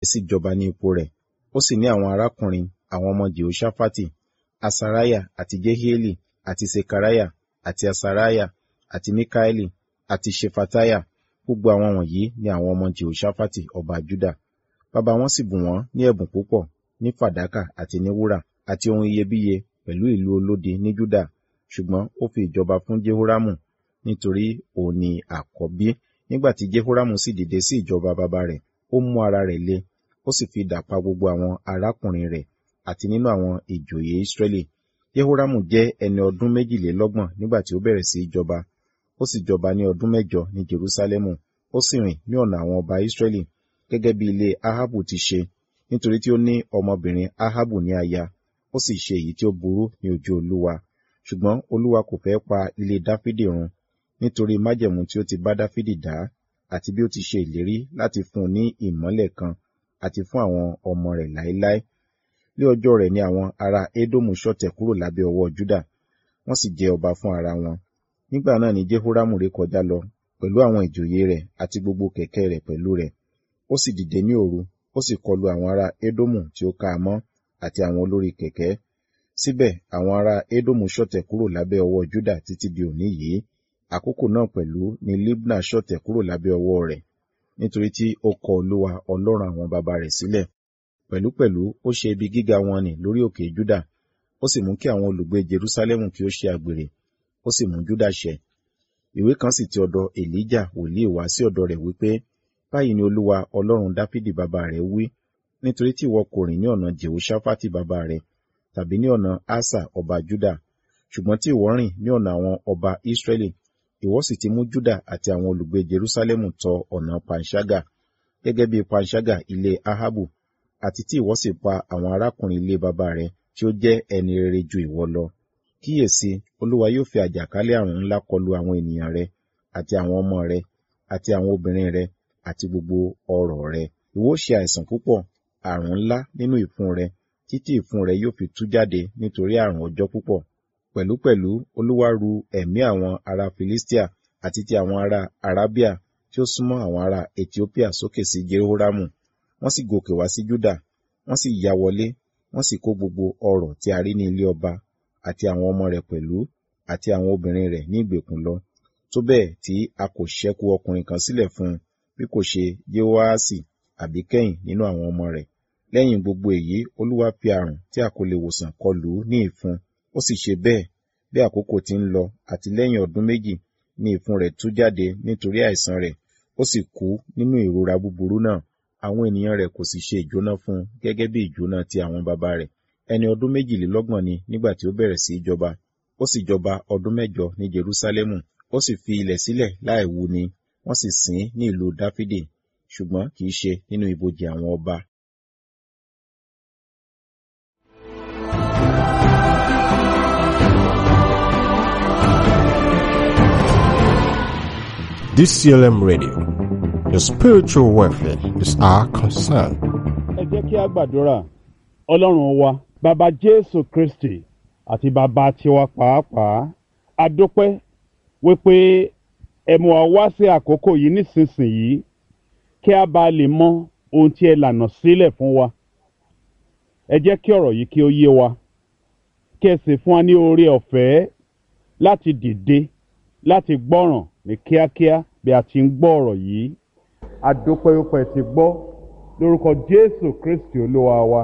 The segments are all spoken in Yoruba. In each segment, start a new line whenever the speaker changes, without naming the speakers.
sì jọba ní ipò rẹ̀. Ó sì ní àwọn arákùnrin, àwọn ọmọ Jehoṣafati, Asariah àti Jehieli àti Sekariah àti Asariah àti Mikaeli àti Ṣefatiah. Gbogbo àwọn wọ̀nyí ni àwọn ọmọ Jehoṣafati ọba Juda. Baba wọn sì bùn wọ́n ní ẹ̀bùn púpọ̀, ní fàdákà àti ní wúrà àti ohun iyebíye pẹ̀lú ìlú olódi ní Juda. Ṣùgbọ́n ó fi ìjọba fún Jehoramu nítorí òun ni àkọ́bí. Nígbà tí Jehoramu sì dìde sí ìjọba baba rẹ̀, ó mú ara rẹ̀ le, ó sì fi idà pa gbogbo àwọn arákùnrin rẹ̀ àti nínú àwọn ìjòyè Israẹli. Jehoramu jẹ́ ẹni ọdún 22 nígbà tí ó bẹ̀rẹ̀ sí í jọba. Ó sì jọba ní ọdún 8 ní Jerusalẹmu. Ó sì rìn ní ọ̀nà àwọn ọba Israẹli, gẹ́gẹ́ bí ilé Ahabu ti ṣe, nítorí tí ó ní ọmọbìnrin Ahabu ní aya. Ó sì ṣe èyí tí ó burú ní ojú Olúwa. Ṣùgbọ́n Olúwa kò fẹ́ pa ilé Dáfídì run, nítorí májẹ̀mú tí ó ti bá Dáfídì dá, àti bí ó ti ṣe ìlérí láti fún un ní ìmọ́lẹ̀ kan, àti fún àwọn ọmọ rẹ̀ láéláé. Ní ọjọ́ rẹ̀ ni àwọn ará Édómù ṣọ̀tẹ̀ kúrò lábẹ́ ọwọ́ Júdà, wọ́n sì jẹ ọba fún ara wọn. Nígbà náà ni Jehoramu rékọjá lọ, pẹ̀lú àwọn ìjòyè rẹ̀ àti gbogbo kẹ̀kẹ́ rẹ̀ pẹ̀lú rẹ̀. Ó sì dìde ní òru, ó sì kọlu àwọn ará Édómù tí ó ká a mọ́, àti àwọn olórí kẹ̀kẹ́. Síbẹ̀ àwọn ará Édómù ṣọ̀tẹ̀ kúrò lábẹ́ ọwọ́ Júdà títí di òní yìí. Àkókò náà pẹ̀lú ni Libna ṣọ̀tẹ̀ kúrò lábẹ́ ọwọ́ rẹ̀, nítorí tí ó kọ Olúwa Ọlọ́run àwọn baba rẹ̀ sílẹ̀. Pẹ̀lúpẹ̀lú ó ṣe ibi gíga wọn nì lórí òkè Júdà, ó sì mú kí àwọn olùgbé Jerúsálẹ́mù kí ó ṣe àgbèrè, ó sì mú Júdà ṣẹ̀. Ìwé kan sì ti ọ̀dọ̀ Èlíjà wòlíì wá sí ọ̀dọ̀ rẹ̀ wípé, báyìí ni Olúwa Ọlọ́run Dáfídì baba rẹ̀ wí, nítorí tí ìwọ kò rìn ní ọ̀nà Jehoṣafati baba rẹ̀, tàbí ní ọ̀nà Asa ọba Júdà, ṣùgbọ́n tí ìwọ rìn ní ọ̀nà àwọn ọba Israẹli, ìwọ sì ti mú Júdà àti àwọn olùgbé Jerúsálẹ́mù tọ ọ̀nà panṣágà, gẹ́gẹ́ bí panṣágà ilé Ahabu, àti tí ìwọ sì pa àwọn arákùnrin ilé baba rẹ̀ tí ó jẹ́ ẹni rere ju ìwọ lọ. Kíyèsí, Olúwa yóò fi àjàkálẹ̀ àrùn ńlá kọlu àwọn ènìyàn rẹ, àti àwọn ọmọ rẹ, àti àwọn obìnrin rẹ, àti gbogbo ọrọ̀ rẹ. Ìwọ ó ṣe àìsàn púpọ̀, àrùn ńlá nínú ìfun rẹ, títí ìfun rẹ yóò fi tú jáde nítorí àrùn ọjọ́ púpọ̀. Pẹ̀lúpẹ̀lú Olúwa ru ẹ̀mí àwọn ará Filistia àti ti àwọn ará Arabia tí ó súnmọ́ àwọn ará Etiopia sókè sí Jehoramu. Wọ́n sì gòkè wá sí Júdà, wọ́n sì ya wọlé, wọ́n sì kó gbogbo ọrọ̀ tí a rí ní ilé ọba, àti àwọn ọmọ rẹ̀ pẹ̀lú, àti àwọn obìnrin rẹ̀ ní ìgbèkùn lọ, tó bẹ́ẹ̀ tí a kò ṣẹ́kù ọkùnrin kan sílẹ̀ fún un, bí kò ṣe Jehoaṣi àbíkẹ́yìn nínú àwọn ọmọ rẹ̀. Lẹ́yìn gbogbo èyí, Olúwa fi àrùn tí a kò lè wòsàn kọlù ú ní ìfun. Ó sì ṣe bẹ́ẹ̀, bí àkókò ti ń lọ, àti lẹ́yìn ọdún 2 ni ìfun rẹ̀ tú jáde nítorí àìsàn rẹ̀, ó sì kú nínú ìrora búburú náà. Àwọn ènìyàn rẹ̀ kò sì ṣe ìjóná fún un gẹ́gẹ́ bí ìjóná ti àwọn baba rẹ̀. Ẹni ọdún 22 ni nígbà tí ó bẹ̀rẹ̀ sí í jọba. Ó sì jọba ọdún 8 ní Jerúsálẹ́mù. Ó sì fi ilẹ̀ sílẹ̀ láì wú ni. Wọ́n sì sìn ín ní ìlú Dáfídì, ṣùgbọ́n kì í ṣe nínú ibojì àwọn ọba.
DCLM Radio. Your spiritual welfare is our concern.
Ẹ jẹ́ kí a gbàdúrà. Ọlọ́run wa, bàbá Jésù Kristi àti bàbá tiwa pàápàá, a dúpẹ́ wípé ẹ mú wa wá sí àkókò yìí nísinsìnyí kí a bá lè mọ ohun tí ẹ lànà sílẹ̀ fún wa. Ẹ jẹ́ kí ọ̀rọ̀ yìí kí ó yé wa, kí ẹ sì fún wa ní oore ọ̀fẹ́ láti dìde, láti gbọ́ràn ní kíákíá bí a ti ń gbọ́ ọ̀rọ̀ yìí. A dúpẹ́ wípé ẹ ti gbọ́ lórúkọ Jésù Kristi Olúwa wa.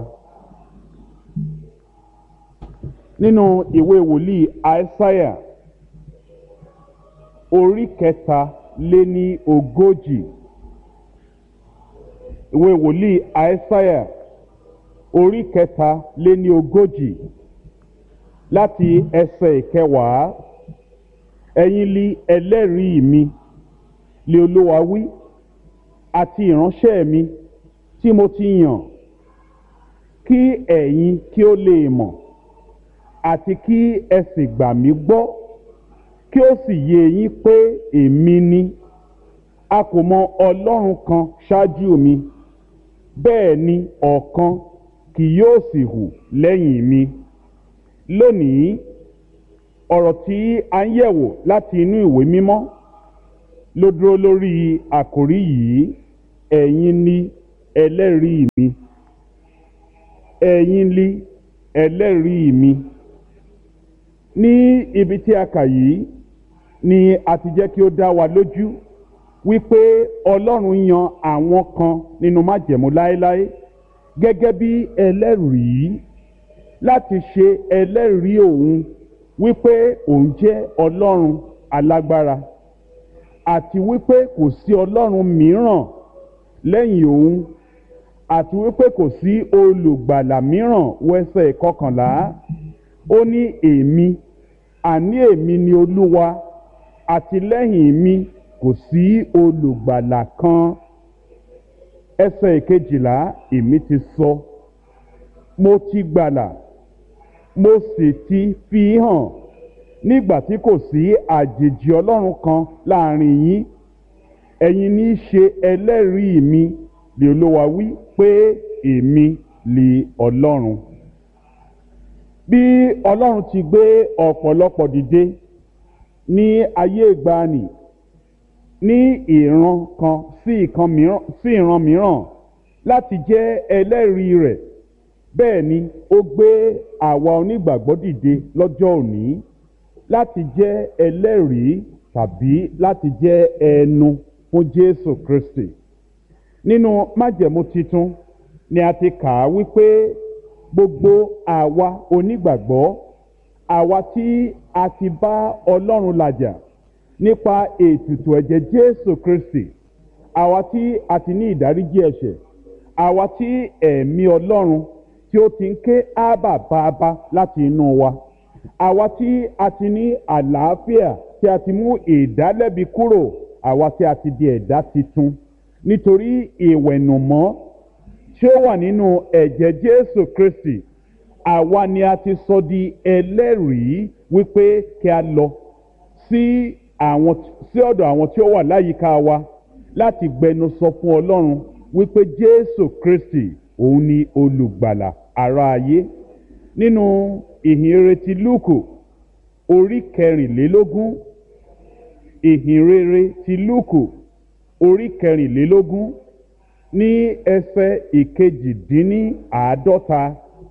Nínú ìwé wòlíì Aísáyà orí 43. Ìwé wòlíì Aísáyà orí 43 láti ẹsẹ̀ 9. Ẹ̀yin li ẹlẹ́rìí mi, lé Olúwa wí, àti ìránṣẹ́ mi tí mo ti yàn, kí ẹ̀yin kí ó lè mọ̀, àti kí ẹ sì gbà mí gbọ́, kí ó sì yé yín pé èmi ni. A kò mọ Ọlọ́run kan ṣáájú mi, bẹ́ẹ̀ ni ọ̀kan kì yóò sì hù lẹ́yìn mi. Lónìí, ọ̀rọ̀ tí a ń yẹ̀wò láti inú ìwé mímọ́ ló dúró lórí àkòrí yìí, ẹ̀yin ni ẹlẹ́rìí mi. Ẹ̀yin li ẹlẹ́rìí mi. Ní ibi tí a kà yìí ni a ti jẹ́ kí ó dá wa lójú wípé Ọlọ́run yan àwọn kan nínú májẹ̀mú láéláé gẹ́gẹ́ bí ẹlẹ́rìí láti ṣe ẹlẹ́rìí òun wípé òun jẹ́ Ọlọ́run alágbára àti wípé kò sí Ọlọ́run mìíràn lẹ́yìn òun àti wípé kò sí olùgbàlà mìíràn wẹ́sẹ̀ kọkànlá. Ó ní èmi, àní èmi ni Olúwa, àti lẹ́yìn mi kò sí olùgbàlà kan. Ẹsẹ̀ ìkejìlá, èmi ti sọ, mo ti gbàlà, mo sì ti fi hàn nígbà tí kò sí àjèjì Ọlọ́run kan láàrin yín. Ẹ̀yin ní í ṣe ẹlẹ́rìí mi, ni Olúwa wí, pé èmi li Ọlọ́run. Bí Ọlọ́run ti gbé ọ̀pọ̀lọpọ̀ dìde ní ayé ìgbàanì ní ìran kan sí ìran mìíràn láti jẹ́ ẹlẹ́rìí rẹ̀, bẹ́ẹ̀ ni ó gbé àwa onígbàgbọ́ dìde lọ́jọ́ òní láti jẹ́ ẹlẹ́rìí tàbí láti jẹ́ ẹnu fún Jésù Kristi. Nínú májẹ̀mú titun ni a ti kà á wípé gbogbo àwa onígbàgbọ́, àwa tí a ti bá Ọlọ́run làjà nípa ètùtù ẹ̀jẹ̀ Jésù Kristi, àwa tí a ti ní ìdáríjì ẹ̀ṣẹ̀, àwa tí ẹ̀mí Ọlọ́run tí ó ti ń ké ábà bàbá láti inú wa, àwa tí a ti ní àlàáfíà, tí a ti mú ìdálẹ́bi kúrò, àwa tí a ti di ẹ̀dá titun nítorí ìwẹ̀nùmọ́ tí ó wà nínú ẹ̀jẹ̀ Jésù Kristi. Àwa ni a ti sọ di ẹlẹ́rìí wípé kí a lọ sí ọ̀dọ̀ àwọn tí ó wà láyìíká wa láti gbẹnu sọ fún Ọlọ́run wípé Jésù Kristi òun ni olùgbàlà ará ayé. Nínú ìhìnrere ti Lúùkù orí kẹrìnlélógún, ìhìnrere ti Lúùkù orí kẹrìnlélógún ní ẹsẹ̀ ìkejìdínníàádọ́ta.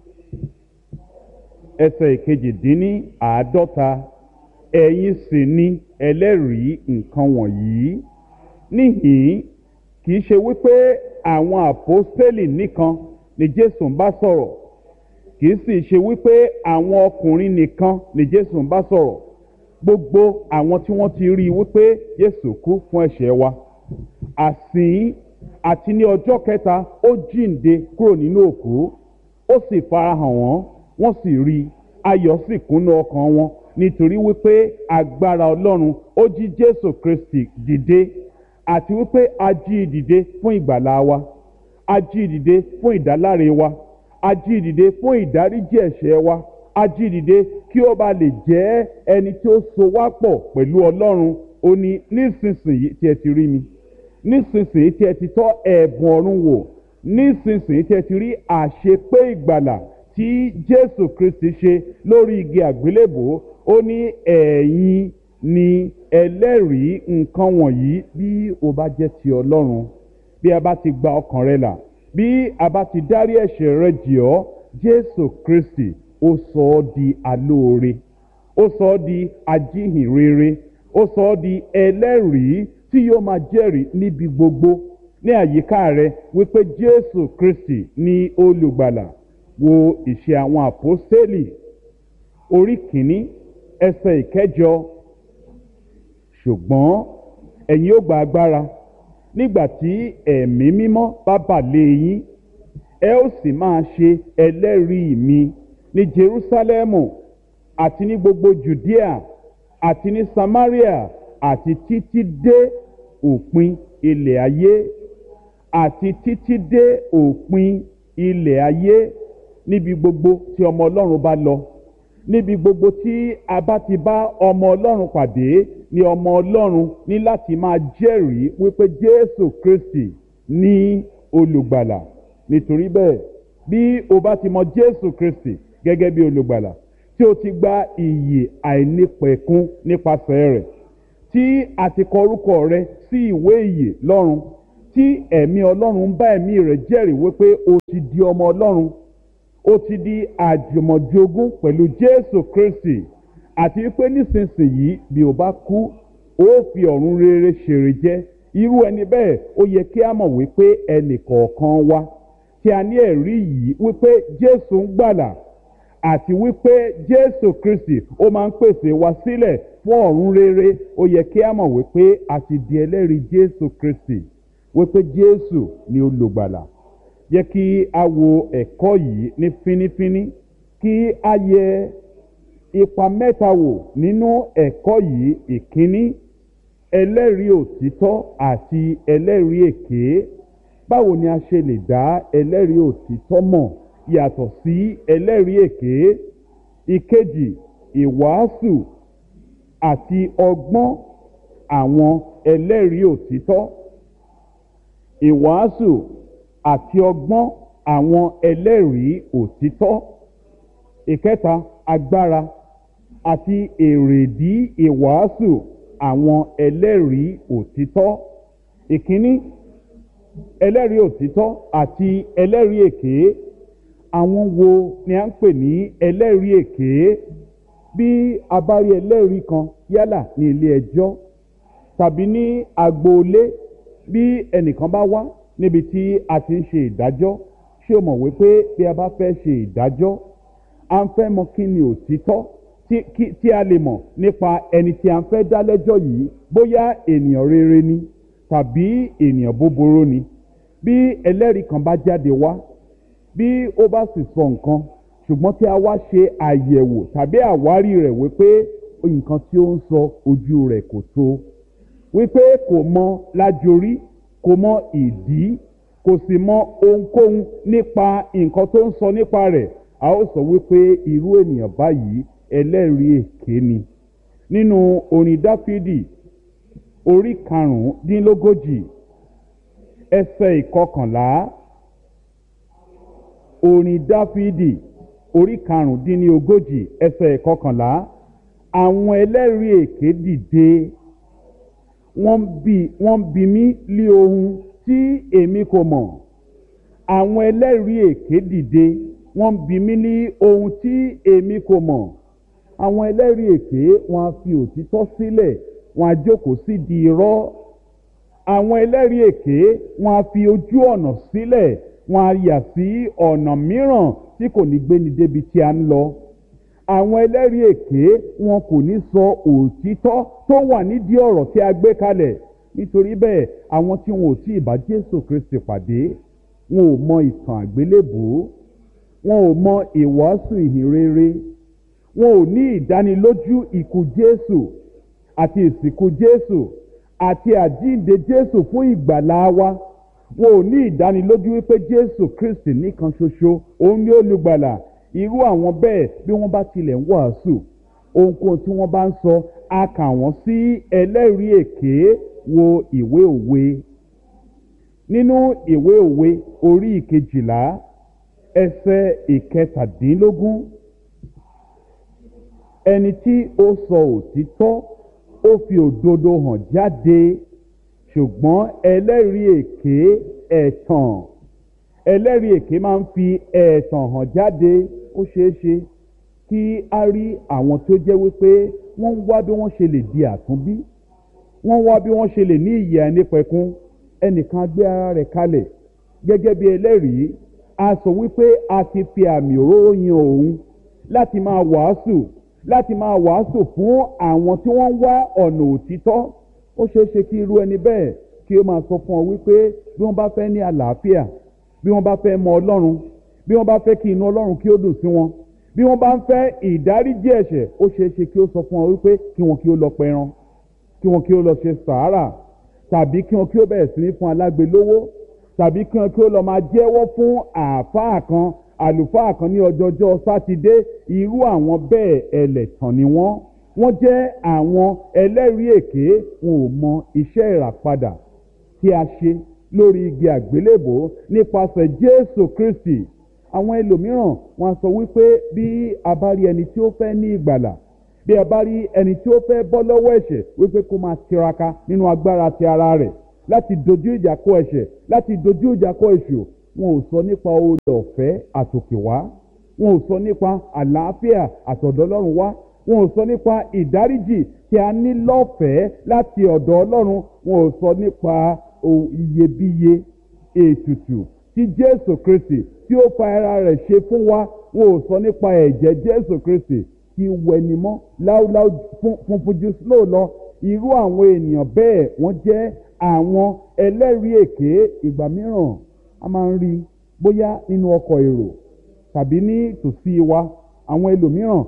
Ẹsẹ̀ ìkejìdínníàádọ́ta, ẹ̀yin sì ni ẹlẹ́rìí nǹkan wọ̀nyí. Níhìn-ín kì í ṣe wípé àwọn àpọ́stélì nìkan ni Jésù ń bá sọ̀rọ̀, kì í sì ṣe wípé àwọn ọkùnrin nìkan ni Jésù ń bá sọ̀rọ̀. Gbogbo àwọn tí wọ́n ti rí wípé Jésù kú fún ẹ̀ṣẹ̀ wa, àsìn àti ní ọjọ́ kẹta ó jíǹde kúrò nínú òkú, ó sì farahàn wọ́n sì rí, ayọ̀ sì kúnnú ọkàn wọn nítorí wípé agbára Ọlọ́run ó jí Jésù Kristi dìde, àti wípé a jí dìde fún ìgbàlà wa, a jí dìde fún ìdáláre wa, a jí dìde fún ìdáríjì ẹ̀ṣẹ̀ wa, a jí dìde kí ó bá lè jẹ́ ẹni tí ó so wá pọ̀ pẹ̀lú Ọlọ́run. Ó ní nísinsìnyí tí ẹ ti rí mi, nísinsìnyí tí ẹ ti tọ́ ẹ̀bùn ọ̀run wò, nísinsìnyí tí ẹ ti rí àṣepé ìgbàlà tí Jésù Kristi ṣe lórí igi àgbélébùú, ó ní ẹ̀yin ni ẹlẹ́rìí nǹkan wọ̀nyí. Bí o bá jẹ́ ti Ọlọ́run, bí a bá ti gba ọkàn rẹ là, bí a bá ti dárí ẹ̀ṣẹ̀ rẹ jì ọ́, Jésù Kristi ó sọ ọ́ di alóore, ó sọ ọ́ di ajíhìnrere, ó sọ ọ́ di ẹlẹ́rìí tí yóò máa jẹ́rìí níbi gbogbo ní àyíká rẹ wípé Jésù Kristi ni olùgbàlà. Wo ìṣe àwọn àpọ́stélì orí kìíní ẹsẹ̀ ìkẹjọ. Ṣùgbọ́n ẹ̀yin ó gba agbára nígbà tí ẹ̀mí mímọ́ bá bà lé yín, ẹ ó sì máa ṣe ẹlẹ́rìí mi ní Jerúsálẹ́mù àti ní gbogbo Jùdíà àti ní Samaria àti títí dé òpin ilẹ̀ ayé, àti títí dé òpin ilẹ̀ ayé. Níbi gbogbo tí ọmọ Ọlọ́run bá lọ, níbi gbogbo tí a bá ti bá ọmọ Ọlọ́run pàdé, ni ọmọ Ọlọ́run ní láti máa jẹ́rìí wípé Jésù Kristi ní olùgbàlà. Nítorí bẹ́ẹ̀, bí o bá ti mọ Jésù Kristi gẹ́gẹ́ bí olùgbàlà, tí o ti gba ìyè àìnípẹ̀kun nípasẹ̀ rẹ̀, tí a ti kọ orúkọ rẹ sí ìwé ìyè lọ́run, tí tí ẹ̀mí ọlọ́run ń bá ẹ̀mí rẹ̀ jẹ́rìí wípé o ti di ọmọ ọlọ́run, o ti di àjùmọ̀jogún pẹ̀lú Jésù Kristi, àti wípé nísinsìnyí bí o bá kú ó fi ọ̀run rere ṣèrè jẹ. Irú ẹni bẹ́ẹ̀ ó yẹ kí a mọ̀ wípé ẹnì kọ̀ọ̀kan wa tí a ní ẹ̀rí yìí wípé Jésù ń gbàlà àti wípé Jésù Kristi ó máa ń pèsè wa sílẹ̀ fún ọ̀run rere, ó yẹ kí a mọ̀ wípé a ti di ẹlẹ́rìí Jésù Kristi wípé Jésù ni olùgbàlà. Jẹ́ kí a wo ẹ̀kọ́ yìí ní fínífíní, kí a yẹ ipa mẹ́ta wò nínú ẹ̀kọ́ yìí. Ìkíní, ẹlẹ́rìí òtítọ́ àti ẹlẹ́rìí èké. Báwo ni a ṣe lè dá ẹlẹ́rìí òtítọ́ mọ̀ yàtọ̀ sí ẹlẹ́rìí èké? Ìkejì, ìwàásù àti ọgbọ́n àwọn ẹlẹ́rìí òtítọ́. Ìwàásù àti ọgbọ́n àwọn ẹlẹ́rìí òtítọ́. Ìkẹta, agbára àti èrèdí ìwàásù àwọn ẹlẹ́rìí òtítọ́. Ìkíní, ẹlẹ́rìí òtítọ́ àti ẹlẹ́rìí èké. Àwọn wo ni a ń pè ní ẹlẹ́rìí èké? Bí a bá rí ẹlẹ́rìí kan yálà ní ilé ẹjọ́ tàbí ní agboolé, bí ẹnìkan bá wá níbi tí a ti ń ṣe ìdájọ́, ṣé o mọ̀ wípé bí a bá fẹ́ ṣe ìdájọ́, a ń fẹ́ mọ̀ kí ni òtítọ́ tí a lè mọ̀ nípa ẹni tí a ń fẹ́ dá lẹ́jọ́ yìí, bóyá ènìyàn rere ni tàbí ènìyàn búburú ni. Bí ẹlẹ́rìí kan bá jáde wá, bí ó bá sì sọ nǹkan, ṣùgbọ́n tí a wá ṣe àyẹ̀wò tàbí àwárí rẹ̀ wípé nǹkan tí ó ń sọ ojú rẹ̀ kò tó, wípé kò mọ lájorí, kò mọ ìdí, kò sì mọ ohunkóhun nípa nǹkan tó ń sọ nípa rẹ̀, a ó sọ wípé irú ènìyàn báyìí ẹlẹ́rìí èké ni. Nínú orin Dáfídì orí 15 ẹsẹ̀ 11, orin Dáfídì orí 15 ẹsẹ̀ 11, àwọn ẹlẹ́rìí èké dìde, wọ́n bi mí lí ohun tí èmi kò mọ̀. Àwọn ẹlẹ́rìí èké dìde, wọ́n bi mí ní ohun tí èmi kò mọ̀. Àwọn ẹlẹ́rìí èké wọ́n á fi òtítọ́ sílẹ̀, wọ́n á jókòó sí di irọ́. Àwọn ẹlẹ́rìí èké wọ́n á fi ojú ọ̀nà sílẹ̀, wọ́n á yà sí ọ̀nà mìíràn tí kò ní gbéni débi tí a ń lọ. Àwọn ẹlẹ́rìí èké wọn kò ní sọ òtítọ́ tó wà nídìí ọ̀rọ̀ tí a gbé kalẹ̀. Nítorí bẹ́ẹ̀, àwọn tí wọn ò tí ì bá Jésù Kristi pàdé, wọn ò mọ ìtàn àgbélébùú, wọn ò mọ ìwàásù ìhìnrere, wọn ò ní ìdánilójú ikú Jésù àti ìsìnkú Jésù àti àjíǹde Jésù fún ìgbàlá wa. Wọn ò ní ìdánilójú wípé Jésù Kristi nìkan ṣoṣo òun ni olùgbàlà. Irú àwọn bẹ́ẹ̀ bí wọ́n bá tilẹ̀ ń wàásù, ohunkóhun tí wọ́n bá ń sọ, a kà wọ́n sí ẹlẹ́rìí èké. Wo ìwé òwe. Nínú ìwé òwe orí 12 ẹsẹ̀ 17, ẹni tí ó sọ òtítọ́ ó fi òdodo hàn jáde, ṣùgbọ́n ẹlẹ́rìí èké ẹ̀tàn. Ẹlẹ́rìí èké máa ń fi ẹ̀tàn hàn jáde. Ó ṣeé ṣe kí a rí àwọn tó jẹ́ wípé wọ́n ń wá bí wọ́n ṣe lè di àtúnbí, wọ́n wá bí wọ́n ṣe lè ní ìyè àìnípẹ̀kun. Ẹnìkan gbé ara rẹ̀ kalẹ̀ gẹ́gẹ́ bí ẹlẹ́rìí, a sọ wípé a ti fi àmì òróró yan òun láti máa wàásù fún àwọn tí wọ́n ń wá ọ̀nà òtítọ́. Ó ṣeé ṣe kí irú ẹni bẹ́ẹ̀ kí ó máa sọ fún ọ wípé bí wọ́n bá fẹ́ ní àlàáfíà, bí wọ́n bá fẹ́ mọ Ọlọ́run, bí wọ́n bá fẹ́ kí inú Ọlọ́run kí ó dùn sí wọn, bí wọ́n bá ń fẹ́ ìdáríjì ẹ̀ṣẹ̀, ó ṣeé ṣe kí ó sọ fún ọ wípé kí wọn kí ó lọ pẹran, kí wọn kí ó lọ ṣe sàárà, tàbí kí wọn kí ó bẹ̀rẹ̀ sí ní fún alágbe lówó, tàbí kí wọn kí ó lọ máa jẹ́wọ́ fún àlùfáà kan ní ọjọ́jọ́ sátidé. Irú àwọn bẹ́ẹ̀ ẹlẹ́tàn ni wọ́n jẹ́ àwọn ẹlẹ́rìí èké. Wọn ò mọ iṣẹ́ ìràpadà tí a ṣe lórí igi àgbélébò nípasẹ̀ Jésù Kristi. Àwọn ẹlòmíràn wọn sọ wípé bí a bá rí ẹni tí ó fẹ́ ní ìgbàlà, bí a bá rí ẹni tí ó fẹ́ bọ́ lọ́wọ́ ẹ̀ṣẹ̀, wípé kó máa tiraka nínú agbára ti ara rẹ̀, láti dojú ìjà kọ ẹ̀ṣẹ̀, láti dojú ìjà kọ èṣù. Wọn ò sọ nípa oore ọ̀fẹ́ àtòkè wá. Wọn ò sọ nípa àlàáfíà àtọ̀dọ̀ Ọlọ́run wá. Wọn ò sọ nípa ìdáríjì tí a ní lọ́fẹ̀ẹ́ láti ọ̀dọ̀ Ọlọ́run. Wọn ò sọ nípa iyebíye ètùtù tí Jésù Kristi tí ó fa ara rẹ̀ ṣe fún wa. Wọn ò sọ nípa ẹ̀jẹ̀ Jésù Kristi tí wẹnimọ́ láúláú funfun jù snow lọ. Irú àwọn ènìyàn bẹ́ẹ̀ wọ́n jẹ́ àwọn ẹlẹ́rìí èké. Ìgbà mìíràn a máa ń rí bóyá nínú ọkọ̀ èrò tàbí ní tòsí wa. Àwọn ẹlòmíràn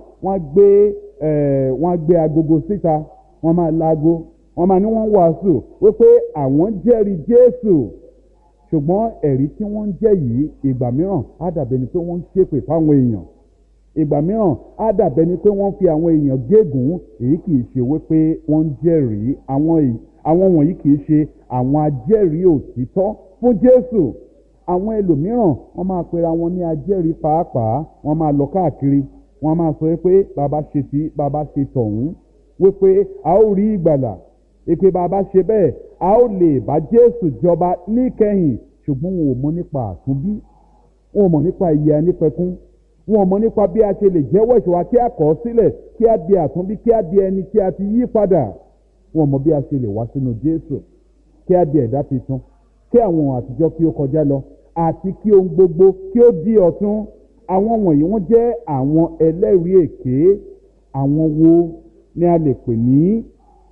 wọ́n á gbé agogo síta, wọ́n máa laago, wọ́n máa ní wọ́n wàásù wípé àwọn jẹ́rìí Jésù. Ṣùgbọ́n ẹ̀rí tí wọ́n ń jẹ́ yìí ìgbà mìíràn á dàbẹ̀ni pé wọ́n ń ṣépè fáwọn èèyàn. Ìgbà mìíràn á dàbẹ̀ni pé wọ́n fi àwọn èèyàn gégùn. Èyí kì í ṣe wípé wọ́n ń jẹ́rìí. Àwọn wọ̀nyí kì í ṣe àwọn ajẹ́rìí òtítọ́ fún Jésù. Àwọn ẹlòmíràn wọ́n máa pera wọn ní ajẹ́rìí pàápàá. Wọ́n máa lọ káàkiri, wọ́n máa sọ pé bàbá ṣe tí bàbá ṣe tọ̀hún, wípé a ó rí ìgbàlà, wípé bàbá ṣe bẹ́ẹ̀ a ó lè bá Jésù jọba níkẹyìn. Ṣùgbọ́n wọn ò mọ̀ nípa àtúnbí, wọn ò mọ̀ nípa ìyè àìnípẹ̀kun, wọn ò mọ̀ nípa bí a ṣe lè jẹ́wọ́ ẹ̀ṣẹ̀ wa kí a kọ̀ ọ́ sílẹ̀, kí a di àtúnbí, kí a di ẹni tí a ti yí padà. Wọn ò mọ̀ bí a ṣe lè wá sínú Jésù, kí a di ẹ̀dá tuntun, kí àwọn ohun àtijọ́ kí ó kọjá lọ àti kí ohun gbogbo kí ó di ọ̀tun. Àwọn wọ̀nyí wọ́n jẹ́ àwọn ẹlẹ́rìí èké. Àwọn wo ni a lè pè ní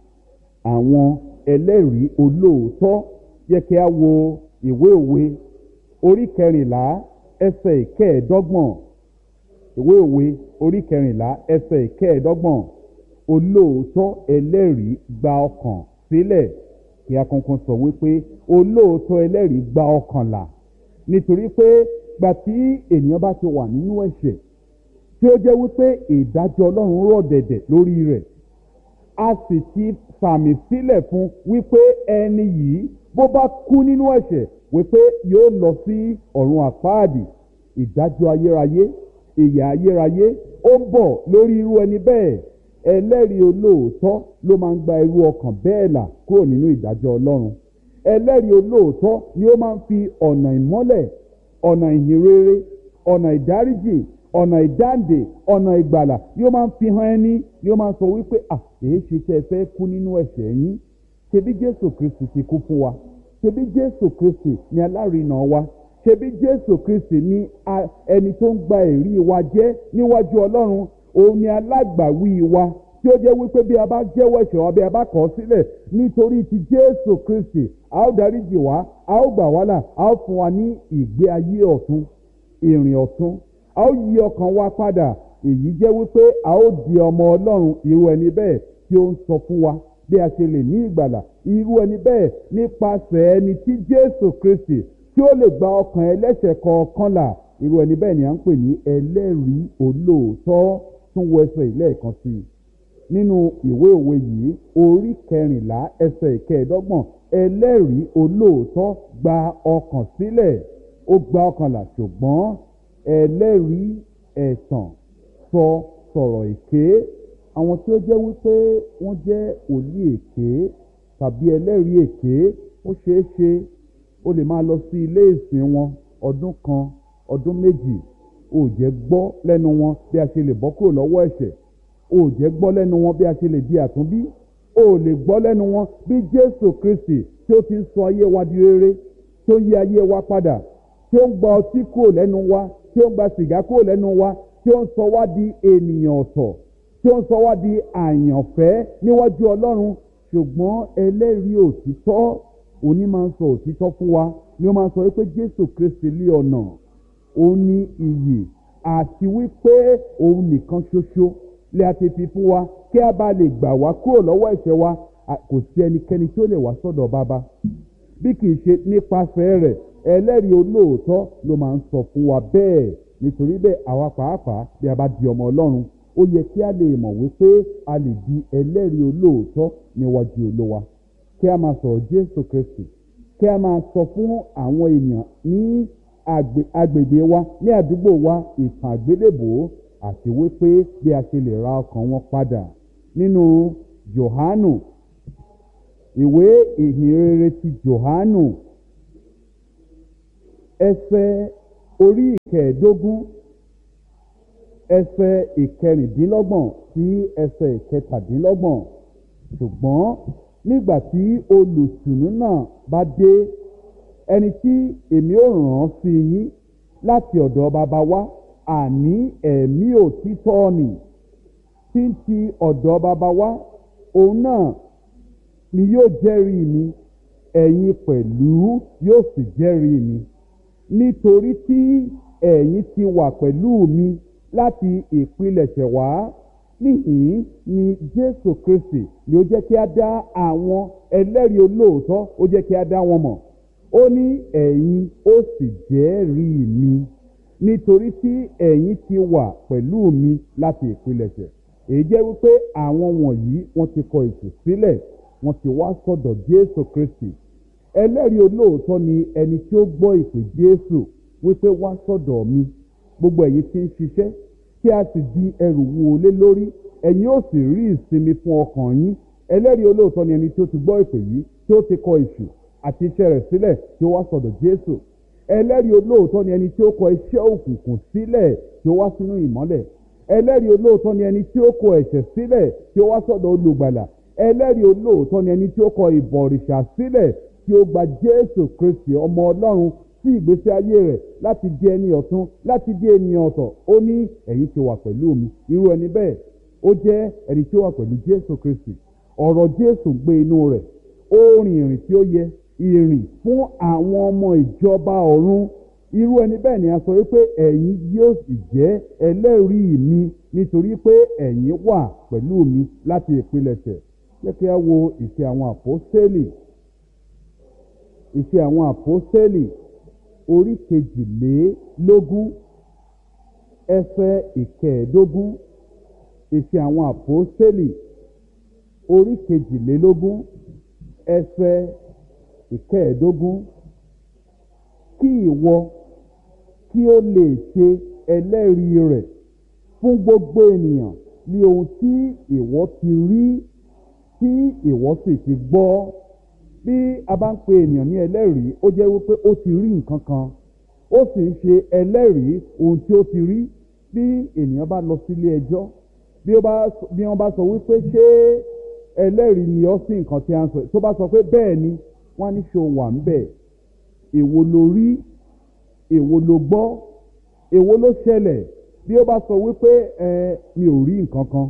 àwọn ẹlẹ́rìí olóòótọ́? Jẹ́ kí a wo ìwé òwe orí 14 ẹsẹ̀ 15. Ìwé òwe orí 14 ẹsẹ̀ 15. Olóòótọ́ ẹlẹ́rìí gba ọkàn sílẹ̀. Kí a kankan sọ wípé olóòótọ́ ẹlẹ́rìí gba ọkàn là. Nítorí pé gbà tí ènìyàn bá ti wà nínú ẹ̀ṣẹ̀ tí ó jẹ́ wípé ìdájọ́ Ọlọ́run rọ̀ dẹ̀dẹ̀ lórí rẹ̀, a sì ti fàmì sílẹ̀ fún wípé ẹni yìí bó bá kú nínú ẹ̀ṣẹ̀ wípé yóò lọ sí ọ̀run àpáàdì. Ìdájọ́ ayérayé, ìyà ayérayé ó ń bọ̀ lórí irú ẹni bẹ́ẹ̀. Ẹlẹ́rìí olóòótọ́ ló máa ń gba irú ọkàn bẹ́ẹ̀ là kúrò nínú ìdájọ́ Ọlọ́run. Ẹlẹ́rìí olóòótọ́ ni ó máa ń fi ọ̀nà ìmọ́lẹ̀, ọ̀nà ìhìnrere, ọ̀nà ìdáríjì, ọ̀nà ìdáǹdè, ọ̀nà ìgbàlà ni ó máa ń fi hàn ẹni. Ni ó máa ń sọ wípé èé ṣe tẹ́ ẹ fẹ́ kú nínú ẹ̀ṣẹ̀ yín. Ṣebí Jésù Kristi ti kú fún wa. Ṣebí Jésù Kristi ni alárinà wa. Ṣebí Jésù Kristi ni ẹni tó ń gba ẹ̀rí wa jẹ́ níwájú Ọlọ́run. Òun ni alágbàwí wa, tí ó jẹ́ wípé bí a bá jẹ́wọ́ ẹ̀ṣẹ̀ wa, bí a bá kọ̀ ọ́ sílẹ̀ nítorí ti Jésù Kristi, a ó dáríjì wá, a ó gbà wá là, a ó fún wa ní ìgbé ayé ọ̀tun, ìrìn ọ̀tun, a ó yí ọkàn wa padà. Èyí jẹ́ wípé a ó di ọmọ Ọlọ́run. Irú ẹni bẹ́ẹ̀ tí ó ń sọ fún wa bí a ṣe lè ní ìgbàlà. Irú ẹni bẹ́ẹ̀ nípasẹ̀ ẹni tí Jésù Kristi tí ó lè gba ọkàn ẹlẹ́ṣẹ̀ kọ̀ọ̀kan là. Irú ẹni bẹ́ẹ̀ ni à ń pè ní ẹlẹ́rìí olóòótọ́. Tún wo ẹsẹ̀ ìlẹ́ẹ̀kan sí i nínú ìwé òwe yìí orí 14 ẹsẹ̀ 15. Ẹlẹ́rìí olóòótọ́ gba ọkàn sílẹ̀, ó gba ọkàn là. Ṣùgbọ́n ẹlẹ́rìí ẹ̀tàn sọ̀rọ̀ èké. Àwọn tí ó jẹ́ wípé wọ́n jẹ́ wòlíì èké tàbí ẹlẹ́rìí èké, ó ṣeé ṣe ó lè máa lọ sí ilé ìsìn wọn ọdún kan, ọdún méjì, ó jẹ́ gbọ́ lẹ́nu wọn bí a ṣe lè bọ́ kúrò lọ́wọ́ ẹ̀ṣẹ̀. Ó jẹ́ gbọ́ lẹ́nu wọn bí a ṣe lè di àtúnbí. Ó lè gbọ́ lẹ́nu wọn bí Jésù Kristi tí ó ti ń sọ ayé wa di rere, tí ó ń yí ayé wa padà, tí ó ń gba ọtí kúrò lẹ́nu wa, tí ó ń gba sìgá kúrò lẹ́nu wa, tí ó ń sọ wá di ènìyàn ọ̀tọ̀, tí ó ń sọ wá di àyànfẹ́ níwájú Ọlọ́run. Ṣùgbọ́n ẹlẹ́rìí òtítọ́, òní máa ń sọ òtítọ́ fún wa, ni ó máa ń sọ wípé Jésù Kristi lé ọ̀nà, òun ní iyì, àti wípé òun nìkan ṣoṣo lè a ti fi fún wa kí a bá lè gbà wá kúrò lọ́wọ́ ẹ̀ṣẹ̀ wa. Kò sí ẹnikẹ́ni tí ó lè wá sọ́dọ̀ bàbá bí kì í ṣe nípasẹ̀ rẹ̀. Ẹlẹ́rìí olóòótọ́ ló máa ń sọ fún wa bẹ́ẹ̀. Nítorí bẹ́ẹ̀ àwa pàápàá bí a bá di ọmọ Ọlọ́run, ó yẹ kí a lè mọ̀ wípé a lè di ẹlẹ́rìí olóòótọ́ níwájú Olúwa. Kí a máa sọ̀rọ̀ Jésù Kristi, kí a máa sọ fún àwọn ènìyàn ní agbègbè wa, ní àdúgbò wa, ìtàn àgbélébùú, àti wípé bí a ṣe lè ra ọkàn wọn padà. Nínú Jòhánù ìwé ìhìnrere ti Jòhánù ẹsẹ̀ orí ìkẹẹ̀dógún ẹsẹ̀ ìkẹrìndínlọ́gbọ̀n sí ẹsẹ̀ ìkẹtàdínlọ́gbọ̀n. Ṣùgbọ́n nígbà tí olùtùnú náà bá dé, ẹni tí èmi ó rán sí yín láti ọ̀dọ̀ baba wá, àní ẹ̀mí òtítọ́ nì tí ń ti ọ̀dọ̀ baba wá, òun náà ni yóò jẹ́rìí mi, ẹ̀yin pẹ̀lú yóò sì jẹ́rìí mi, nítorí tí ẹ̀yin ti wà pẹ̀lú mi láti ìpilẹ̀ṣẹ̀ wá. Níhìn ni Jésù Kristi ni ó jẹ́ kí a dá àwọn ẹlẹ́rìí olóòótọ́, ó jẹ́ kí a dá wọn mọ̀. Ó ní ẹ̀yin ó sì jẹ́rìí mi, nítorí tí ẹ̀yin ti wà pẹ̀lú mi láti ìpilẹ̀ṣẹ̀. Èyí jẹ́ wípé àwọn wọ̀nyí wọ́n ti kọ ètò sílẹ̀, wọ́n ti wá sọ́dọ̀ Jésù Kristi. Ẹlẹ́rìí olóòótọ́ ni ẹni tí ó gbọ́ ìpè Jésù wípé wá sọ́dọ̀ mi, gbogbo ẹ̀yin tí ń ṣiṣẹ́ kí a sì di ẹrù wúwo lé lórí, ẹ̀yin ó sì rí ìsinmi fún ọkàn yín. Ẹlẹ́rìí olóòótọ́ ni ẹni tí ó ti gbọ́ ìpè yìí, tí ó ti kọ èṣù àti iṣẹ́ rẹ̀ sílẹ̀, tí ó wá sọ́dọ̀ Jésù. Ẹlẹ́rìí olóòótọ́ ni ẹni tí ó kọ iṣẹ́ òkùnkùn sílẹ̀, tí ó wá sínú ìmọ́lẹ̀. Ẹlẹ́rìí olóòótọ́ ni ẹni tí ó kọ ẹ̀ṣẹ̀ sílẹ̀, tí ó wá sọ́dọ̀ olùgbàlà. Ẹlẹ́rìí olóòótọ́ ni ẹni tí ó kọ ìbọ̀rìṣà sílẹ̀, tí ó gba Jésù Kristi ọmọ Ọlọ́run sí ìgbésí ayé rẹ̀ láti di ẹni ọ̀tun, láti di ènìyàn ọ̀tọ̀. Ó ní ẹ̀yin ti wà pẹ̀lú mi. Irú ẹni bẹ́ẹ̀ ó jẹ́ ẹni tí ó wà pẹ̀lú Jésù Kristi. Ọ̀rọ̀ Jésù gbé inú rẹ̀, ó rìn ìrìn tí ó yẹ, ìrìn fún àwọn ọmọ ìjọba ọ̀run. Irú ẹni bẹ́ẹ̀ ni a sọ wípé ẹ̀yin yóò sì jẹ́ ẹlẹ́rìí mi, nítorí pé ẹ̀yin wà pẹ̀lú mi láti ìpilẹ̀ṣẹ̀. Jẹ́ kí a wo ìṣe àwọn àpọ́stélì. Ìṣe àwọn àpọ́stélì orí kejìlélógún ẹsẹ̀ ìkẹẹ̀dógún. Ìṣe àwọn àpọ́stélì orí kejìlélógún ẹsẹ̀ ìkẹẹ̀dógún. Kí ìwọ kí ó lè ṣe ẹlẹ́rìí rẹ̀ fún gbogbo ènìyàn ní ohun tí ìwọ ti rí, tí ìwọ sì ti gbọ́. Bí a bá ń pe ènìyàn ní ẹlẹ́rìí, ó jẹ́ wípé ó ti rí nǹkan kan, ó sì ń ṣe ẹlẹ́rìí ohun tí ó ti rí. Bí ènìyàn bá lọ sílé ẹjọ́, bí wọ́n bá sọ wípé ṣé ẹlẹ́rìí ni ọ́ sí nǹkan tí a ń sọ, tó bá sọ pé bẹ́ẹ̀ ni, wọ́n á ní ṣó wà ń bẹ̀. Èwo lo rí, èwo lo gbọ́, èwo ló ṣẹlẹ̀? Bí ó bá sọ wípé mi ò rí nǹkan kan,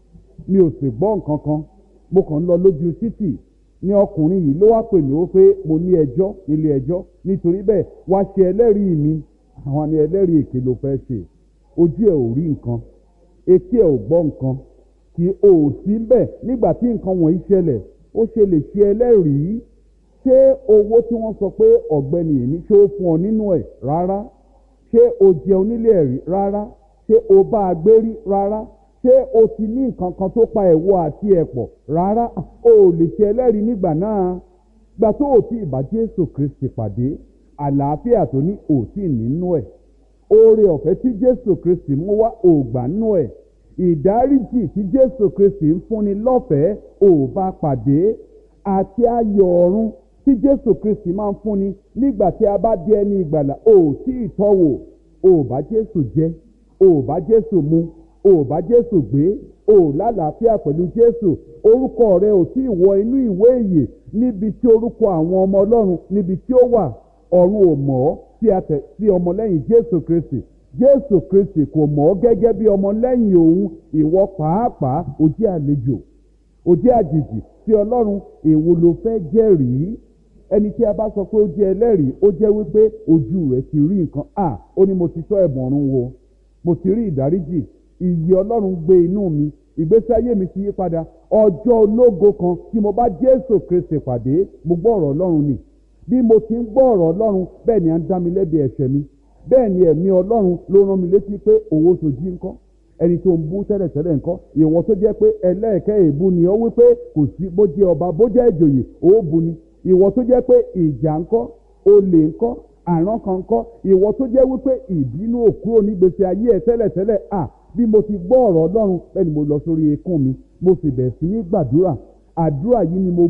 mi ò sì gbọ́ nǹkan kan, mo kàn ń lọ lójú títì, ní ọkùnrin yìí ló wá pè mí ó pé mo ní ẹjọ́ nílé ẹjọ́, nítorí bẹ́ẹ̀ wá ṣe ẹlẹ́rìí mi. Àwọn ni ẹlẹ́rìí èké ló fẹ́ ṣe. Ojú ẹ̀ ò rí nǹkan, etí ẹ̀ ò gbọ́ nǹkan, kì ó sí bẹ́ẹ̀ nígbà tí nǹkan wọ̀nyí ṣẹlẹ̀. Ó ṣe lè ṣe ẹlẹ́rìí? Ṣé owó tí wọ́n sọ pé ọ̀gbẹ́ni yìí ní, ṣé ó fún ọ nínú ẹ̀? Rárá. Ṣé o jẹun nílé ẹ̀rí? Rárá. Ṣé o bá a gbé rí? Rárá. Ṣé o ti ní nǹkan kan tó pa ẹ̀wọ àti ẹ̀pọ̀? Rárá. O ò lè ṣe ẹlẹ́rìí nígbà náà. Gbà tó o ti ìbá Jésù Kristi pàdé, àlàáfíà tó ní ò tí nínú ẹ̀. Oore ọ̀fẹ́ tí Jésù Kristi mú wá ò gbà nínú ẹ̀. Ìdáríjì tí Jésù Kristi ń fúnni lọ́fẹ̀ẹ́ ò bá pàdé. Àti ayọ̀ ọ̀run tí Jésù Kristi máa ń fúnni nígbà tí a bá di ẹni ìgbàlà ò tí ì tọ́wò. Ò bá Jésù jẹ, ò bá Jésù mu, ò bá Jésù gbé, ò lálàáfíà pẹ̀lú Jésù. Orúkọ rẹ ò tí ì wọ inú ìwé ìyè níbi tí orúkọ àwọn ọmọ Ọlọ́run níbi tí ó wà. Ọ̀run ò mọ̀ ọ́ tí a tẹ̀ sí ọmọlẹ́yìn Jésù Kristi. Jésù Kristi kò mọ̀ ọ́ gẹ́gẹ́ bí ọmọlẹ́yìn òun. Ìwọ pàápàá ó jẹ́ àlejò, ó jẹ́ àjèjì sí Ọlọ́run. Èwo ló fẹ́ jẹ́rìí? Ẹni tí a bá sọ pé ó jẹ́ ẹlẹ́rìí, ó jẹ́ wípé ojú rẹ̀ ti rí nǹkan. Ó ní mo ti tọ́ ẹ̀bùn ọ̀run wò, mo ti rí ìdáríjì, ìyè Ọlọ́run gbé inú mi, ìgbésí ayé mi ti yí padà. Ọjọ́ ológo kan tí mo bá Jésù Kristi pàdé, mo gbọ́ ọ̀rọ̀ Ọlọ́run ni. Bí mo ti ń gbọ́ ọ̀rọ̀ Ọlọ́run, bẹ́ẹ̀ ni à ń dá mi lẹ́bi ẹ̀ṣẹ̀ mi. Bẹ́ẹ̀ ni ẹ̀mí Ọlọ́run ló rán mi létí pé owó sojí ńkọ́, ẹni tó ń bú tẹ́lẹ̀tẹ́lẹ̀ ńkọ́, ìwọ̀n tó jẹ́ pé ẹlẹ́ẹ̀kẹ́ èébú ni ó wípé kò sí bó jẹ́ ọba bó jẹ́ ìjòyè ó bu ni. Ìwọ̀n tó jẹ́ pé ìjà ńkọ́, olè ńkọ́, àrán kan ńkọ́, ìwọ̀n tó jẹ́ wípé ìbínú òkúrò nígbèsè ayé ẹ̀ tẹ́lẹ̀tẹ́lẹ̀. Bí mo ti gbọ́ ọ̀rọ̀ Ọlọ́run, bẹ́ẹ̀ ni mo lọ sórí eékún mi, mo sì bẹ̀rẹ̀ sí ní gbàdúrà. Àdúrà yìí ni mo gbà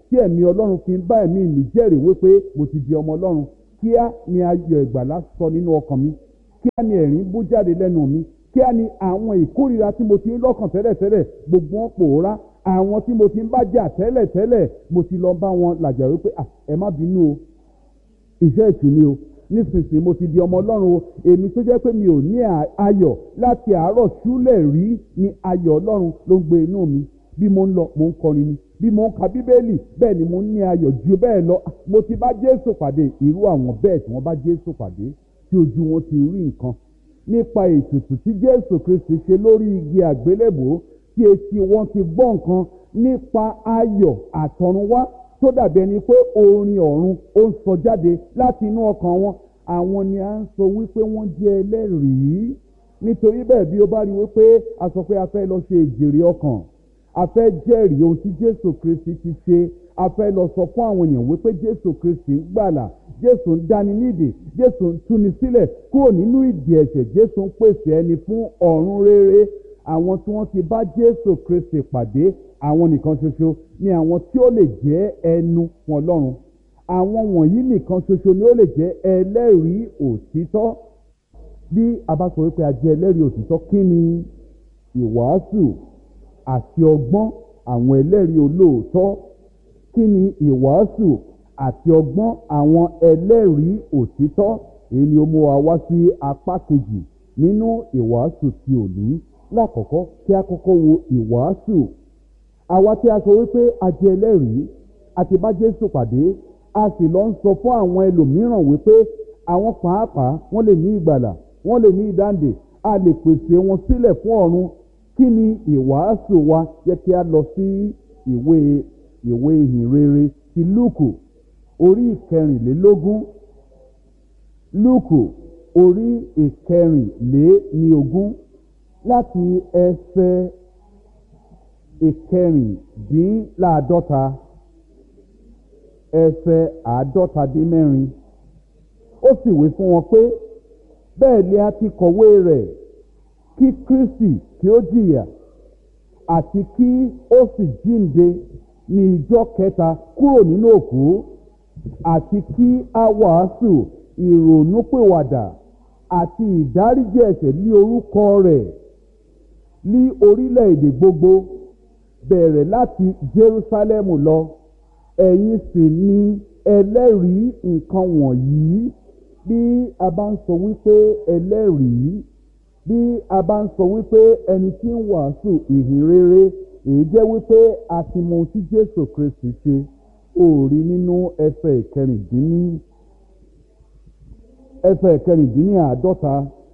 tí ẹ̀mí ọlọ́run fi ń bá ẹ̀mí mi jẹ́rìí wípé mo ti di ọmọ ọlọ́run, kíá ni ayọ̀ ìgbàlà sọ nínú ọkàn mi, kíá ni ẹ̀rín bú jáde lẹ́nu mi, kíá ni àwọn ìkórìíra tí mo ti ń lọ́kàn tẹ́lẹ̀tẹ́lẹ̀ gbogbo wọn pòórá. Àwọn tí mo ti ń bá jà tẹ́lẹ̀tẹ́lẹ̀ mo ti lọ bá wọn làjà wípé ẹ má bínú o, iṣẹ́ ìtùnú o, nísinsìnyí mo ti di ọmọ ọlọ́run o. Èmi tó jẹ́ pé mi ò ní ayọ̀ láti àárọ̀ ṣúlẹ̀ rí, ni ayọ̀ ọlọ́run ló ń gbé inú mi. Bí mo ń lọ mo ń kọrin ni, bí mo ń ka bíbélì bẹ́ẹ̀ ni mo ń ní ayọ̀ ju bẹ́ẹ̀ lọ. Mo ti bá Jésù pàdé. Irú àwọn bẹ́ẹ̀ tí wọ́n bá Jésù pàdé, tí ojú wọn ti rí nǹkan nípa ètùtù tí Jésù Kristi ṣe lórí igi àgbélébùú, tí etí wọn ti gbọ́ nǹkan nípa ayọ̀ àtọ̀runwá tó dàbí ẹni pé orin ọ̀run ó ń sọ jáde láti inú ọkàn wọn. Àwọn ni à ń sọ wípé wọ́n jẹ́ ẹlẹ́rìí. Nítorí bẹ́ẹ̀, bí ó bá rí wípé a sọ pé a fẹ́ lọ ṣe ìjèrè ọkàn, a fẹ́ jẹ́rìí ohun tí Jésù Kristi ti ṣe, a fẹ́ lọ sọ fún àwọn èèyàn wípé Jésù Kristi ń gbàlà, Jésù ń dáni nídè, Jésù ń túni sílẹ̀ kúrò nínú ìdè ẹ̀ṣẹ̀, Jésù ń pèsè ẹni fún ọ̀run rere. Àwọn tí wọ́n ti bá Jésù Kristi pàdé, àwọn nìkan ṣoṣo ni àwọn tí ó lè jẹ́ ẹnu fún Ọlọ́run. Àwọn wọ̀nyí nìkan ṣoṣo ni ó lè jẹ́ ẹlẹ́rìí òtítọ́. Bí a bá sọ wípé a jẹ́ ẹlẹ́rìí òtítọ́, kí ni ìwàásù àti ọgbọ́n àwọn ẹlẹ́rìí olóòótọ́? Kí ni ìwàásù àti ọgbọ́n àwọn ẹlẹ́rìí òtítọ́? Èyí ni ó mú wa wá sí apá kejì nínú ìwàásù ti òní. Lákọ̀ọ́kọ́, kí a kọ́kọ́ wo ìwàásù. Àwa tí a sọ wípé a jẹ́ ẹlẹ́rìí àti bá Jésù pàdé, a sì lọ ń sọ fún àwọn ẹlòmíràn wípé àwọn pàápàá wọ́n lè ní ìgbàlà, wọ́n lè ní ìdáǹdè, a lè pèsè wọn sílẹ̀ fún ọ̀run. Kí ni ìwàásù wa? Jẹ́ kí a lọ sí ìwé ìhìnrere ti Lúùkù orí ìkẹrìnlélógún. Lúùkù orí ìkẹrìnléníogún láti ẹsẹ̀ ìkẹrìndínláàádọ́ta ẹsẹ̀ àádọ́tadínmẹ́rin. Ó sì wí fún wọn pé bẹ́ẹ̀ ni a ti kọ̀wé rẹ̀ kí Kristi kí ó jìyà àti kí ó sì jíǹde ní ìjọ́ kẹta kúrò nínú òkú, àti kí a wàásù ìrònúpìwàdà àti ìdáríjì ẹ̀ṣẹ̀ ní orúkọ rẹ̀ ní orílẹ̀-èdè gbogbo, bẹ̀rẹ̀ láti Jerúsálẹ́mù lọ. Ẹ̀yin sì ni ẹlẹ́rìí nǹkan wọ̀nyí. Bí a bá ń sọ wípé ẹlẹ́rìí, bí a bá ń sọ wípé ẹni tí ń wàásù ìhìnrere, èyí jẹ́ wípé a ti mọ ohun tí Jésù Kristi ṣe. Ó rí nínú ẹsẹ̀ ìkẹrìndínláàádọ́ta.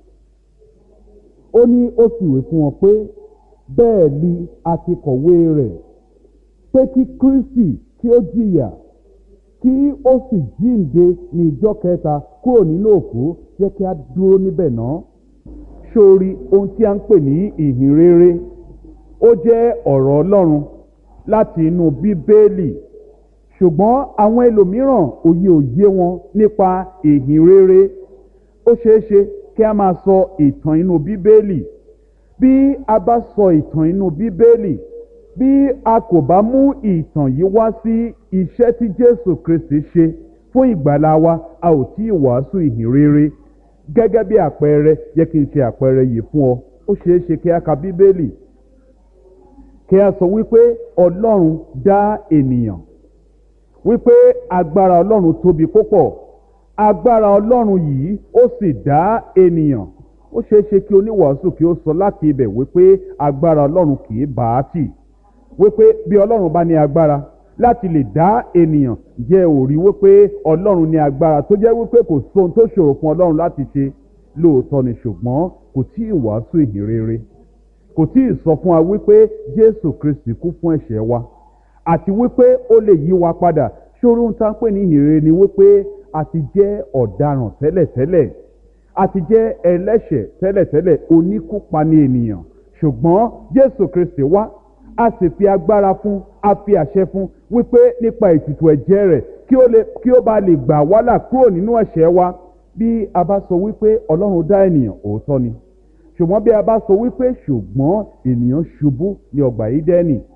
Ó ní ó sì wí fún wọn pé bẹ́ẹ̀ ni a ti kọ̀wé rẹ̀ pé kí Kristi kí ó jìyà, kí ó sì jíǹde ní ìjọ́ kẹta kúrò nínú òkú. Jẹ́ kí a dúró níbẹ̀ náà. Sórí ohun tí a ń pè ní ìhìnrere, ó jẹ́ ọ̀rọ̀ Ọlọ́run láti inú Bíbélì. Ṣùgbọ́n àwọn ẹlòmíràn òye wọn nípa ìhìnrere. Ó ṣeé ṣe kí a máa sọ ìtàn inú Bíbélì. Bí a bá sọ ìtàn inú Bíbélì, bí a kò bá mú ìtàn yìí wá sí iṣẹ́ tí Jésù Kristi ṣe fún ìgbàlà wa, a ò tí ì wàásù ìhìnrere. Gẹ́gẹ́ bí àpẹẹrẹ, jẹ́ kí n ṣe àpẹẹrẹ yìí fún ọ. Ó ṣeé ṣe kí a ka Bíbélì, kí a sọ wípé Ọlọ́run dá ènìyàn, wípé agbára Ọlọ́run tóbi púpọ̀, agbára Ọlọ́run yìí ó sì dá ènìyàn. Ó ṣeé ṣe kí oníwàásù kí ó sọ láti ibẹ̀ wípé agbára Ọlọ́run kì í bá a tì, wípé bí Ọlọ́run bá ní agbára láti lè dá ènìyàn, jẹ́ ó rí wípé Ọlọ́run ní agbára tó jẹ́ wípé kò sóhun tó ṣòro fún Ọlọ́run láti ṣe. Lóòótọ́ ni, ṣùgbọ́n kò tí ì wàásù ìhìnrere, kò tí ì sọ fún wa wípé Jésù Kristi kú fún ẹ̀ṣẹ̀ wa àti wípé ó lè yí wa padà. Ṣòro ohun tá ń pè ní ìhìnrere ni wípé a ti jẹ́ ọ̀daràn tẹ́lẹ̀tẹ́lẹ̀, a ti jẹ́ ẹlẹ́ṣẹ̀ tẹ́lẹ̀tẹ́lẹ̀, oníkúpani ènìyàn. Ṣùgbọ́n Jésù Kristi wá, a sì fi agbára fún, a fi àṣẹ fún wípé nípa ètùtù ẹ̀jẹ̀ rẹ̀ kí ó bá lè gbà wá là kúrò nínú ẹ̀ṣẹ̀ wa. Bí a bá sọ wípé Ọlọ́run dá ènìyàn, òótọ́ ni. Ṣùgbọ́n bí a bá sọ wípé ṣùgbọ́n ènìyàn ṣubú ní ọgbà Édẹ́nì,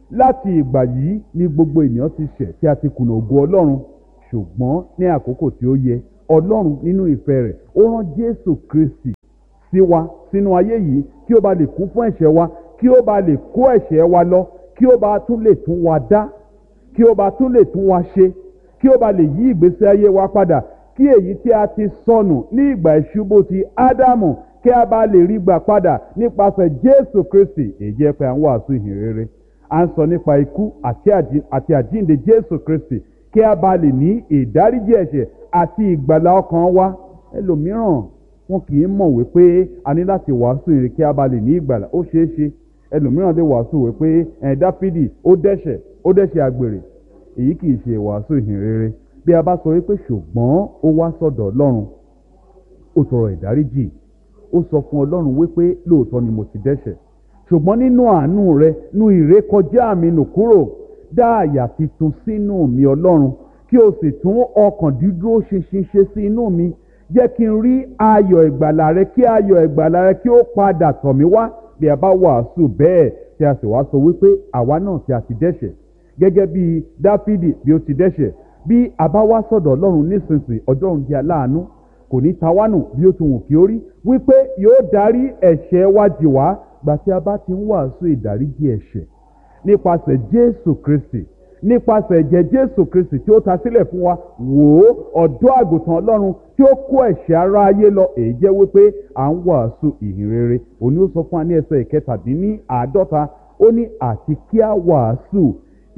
láti ìgbà yìí ni gbogbo ènìyàn ti ṣẹ̀ tí a ti kùnà ògo Ọlọ́run, ṣùgbọ́n ní àkókò tí ó yẹ Ọlọ́run nínú ìfẹ́ rẹ̀ ó rán Jésù Kristi sí wa sínú ayé yìí kí ó bá lè kú fún ẹ̀ṣẹ̀ wa, kí ó bá lè kó ẹ̀ṣẹ̀ wa lọ, kí ó bá tún lè tún wa dá, kí ó bá tún lè tún wa ṣe, kí ó bá lè yí ìgbésí ayé wa padà, kí èyí tí a ti sọnù ní ìgbà ìṣubú ti Ádámù kí a bá lè rí gbà padà nípasẹ̀ Jésù Kristi. Èyí jẹ́ pé à ń wàásù ìhìn rere, à ń sọ nípa ikú àti àjíǹde Jésù Kristi kí a bá lè ní ìdáríjì ẹ̀ṣẹ̀ àti ìgbàlà ọkàn wa. Ẹlòmíràn wọn kì í mọ̀ wípé a ní láti wàásù ìrere kí a bá lè ní ìgbàlà. Ó ṣeé ṣe ẹlòmíràn lè wàásù wípé Dáfídì ó dẹ́ṣẹ̀ àgbèrè. Èyí kì í ṣe wàásù ìhìn rere. Bí a bá sọ wípé ṣùgbọ́n ó wá sọ́dọ̀ Ọlọ́run, ó tọrọ ìdáríjì, ó sọ fún Ọlọ́run wípé lóòótọ́ ni mo ti dẹ́ṣẹ̀, ṣùgbọ́n nínú àánú rẹ nu ìrékọjá mi nù kúrò, dá àyà titun sínú mi Ọlọ́run, kí o sì tún ọkàn dídúró ṣinṣin ṣe sí inú mi. Jẹ́ kí n rí ayọ̀ ìgbàlà rẹ, kí ayọ̀ ìgbàlà rẹ kí ó padà tọ̀ mí wá. Bí a bá wàásù bẹ́ẹ̀ tí a sì wá sọ wípé àwa náà tí a ti dẹ́ṣẹ̀ gẹ́gẹ́ bí Dáfídì bí ó ti dẹ́ṣẹ̀, bí a bá wá sọ́dọ̀ Ọlọ́run nísinsìnyí, Ọlọ́run jẹ́ aláàánú, kò ní ta wá nù bí ó ti wù kí ó rí, wípé yóò dárí ẹ̀ṣẹ̀ wa jì wá. Gbà tí a bá ti ń wàásù ìdáríjì ẹ̀ṣẹ̀ nípasẹ̀ Jésù Kristi, nípasẹ̀ ẹ̀jẹ̀ Jésù Kristi tí ó ta sílẹ̀ fún wa, wò ó ọ̀dọ́ àgùntàn Ọlọ́run tí ó kó ẹ̀ṣẹ̀ ara ayé lọ. Èyí jẹ́ wípé à ń wàásù ìhìn rere. Òní ó sọ fún wa ní ẹsẹ̀ ìkẹtàdínníàádọ́ta, ó ní àti kí a wàásù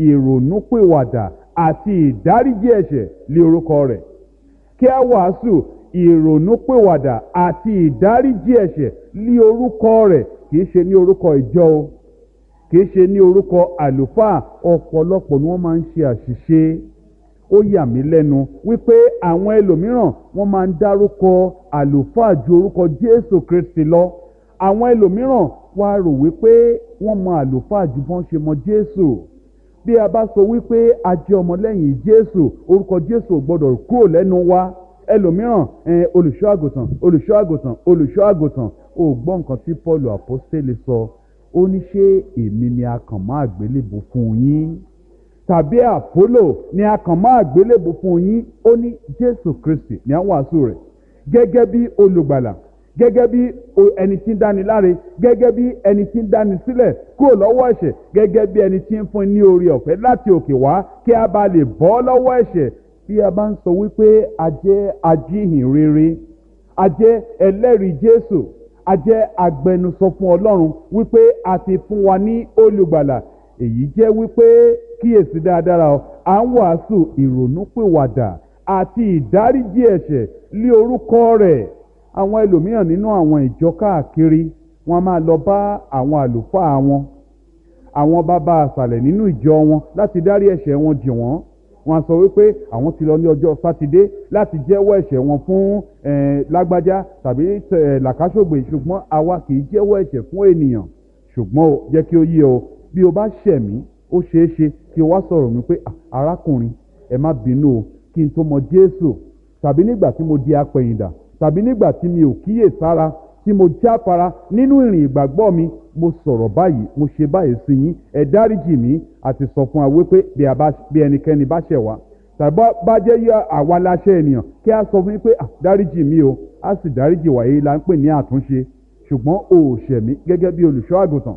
ìrònúpìwàdà àti ìdáríjì ẹ̀ṣẹ̀ lé orúkọ rẹ̀. Kí a wàásù ìrònúpìwàdà àti ìdáríjì ẹ̀ṣẹ̀ lé orúkọ rẹ̀. Kìí ṣe ní orúkọ ìjọ o, kìí ṣe ní orúkọ àlùfáà. Ọ̀pọ̀lọpọ̀ ni wọ́n máa ń ṣe àṣìṣe. Ó yà mí lẹ́nu wípé àwọn ẹlòmíràn wọ́n máa ń dárúkọ àlùfáà ju orúkọ Jésù Kristi lọ. Àwọn ẹlòmíràn wá rò wípé wọ́n mọ àlùfáà ju bọ́n ṣe mọ Jésù. Bí a bá sọ wípé a jẹ́ ọmọlẹ́yìn Jésù, orúkọ Jésù ò gbọdọ̀ kúrò lẹ́nu wa. Ẹlòmíràn olùṣọ́ àgùntàn, olùṣọ́ àgùntàn, olùṣọ́ àgùntàn. Ó gbọ́ nǹkan tí Pọ́ọ̀lù àpọ́stélì sọ. Ó ní ṣé èmi ni a kàn mọ́ àgbélébùú fún yín, tàbí Àpólò ni a kàn mọ́ àgbélébùú fún yín? Ó ní Jésù Kristi ní àwọn wàásù rẹ̀ gẹ́gẹ́ bí olùgbàlà, gẹ́gẹ́ bí ẹni tí ń dáni láre, gẹ́gẹ́ bí ẹni tí ń dáni sílẹ̀ kúrò lọ́wọ́ ẹ̀ṣẹ̀, gẹ́gẹ́ bí ẹni tí ń fún ní oore ọ̀fẹ́ láti òkè wá kí a bá lè bọ́ lọ́wọ́ ẹ̀ṣẹ̀. Bí a bá ń sọ wípé a jẹ́ ajíhìn rere, a jẹ́ ẹlẹ́rìí Jésù, a jẹ́ agbẹnusọ fún Ọlọ́run wípé a ti fún wa ní olùgbàlà, èyí jẹ́ wípé kíyèsí dáadáa o, à ń wàásù ìrònúpìwàdà àti ìdáríjì ẹ̀ṣẹ̀ lé orúkọ rẹ̀. Àwọn ẹlòmíràn nínú àwọn ìjọ káàkiri wọ́n máa lọ bá àwọn àlùfáà wọn, àwọn bàbá àsàlẹ̀ nínú ìjọ wọn láti dárí ẹ̀ṣẹ̀ wọn jì wọ́n. Wọ́n sọ wípé àwọn ti lọ ní ọjọ́ Sátidé láti jẹ́wọ́ ẹ̀ṣẹ̀ wọn fún lágbájá tàbí làkàṣògbè, ṣùgbọ́n àwa kì í jẹ́wọ́ ẹ̀ṣẹ̀ fún ènìyàn. Ṣùgbọ́n o jẹ́ kí ó yé o, bí o bá ṣẹ̀ mí, ó ṣeé ṣe kí o wá sọ̀rọ̀ mi pé arákùnrin ẹ má bínú o, kí n tó mọ Jésù, tàbí nígbà tí mo di apẹ̀yìndà, tàbí nígbà tí mi ò kíyè sára, tí mo jáfara nínú ìrìn ìgbàgbọ́ mi, mo sọ̀rọ̀ báyìí, mo ṣe báyìí sí yín, ẹ dáríjì mí. Àti sọ fún wa wípé bí ẹnikẹ́ni bá ṣẹ̀ wá tàbí bá jẹ́ àwa la ṣẹ̀ ènìyàn, kí a sọ fún yín pé dáríjì mí o, a sì dáríjì wá. Èyí la ń pè ní àtúnṣe. Ṣùgbọ́n o ò ṣẹ̀ mí gẹ́gẹ́ bí olùṣọ́ àgùntàn,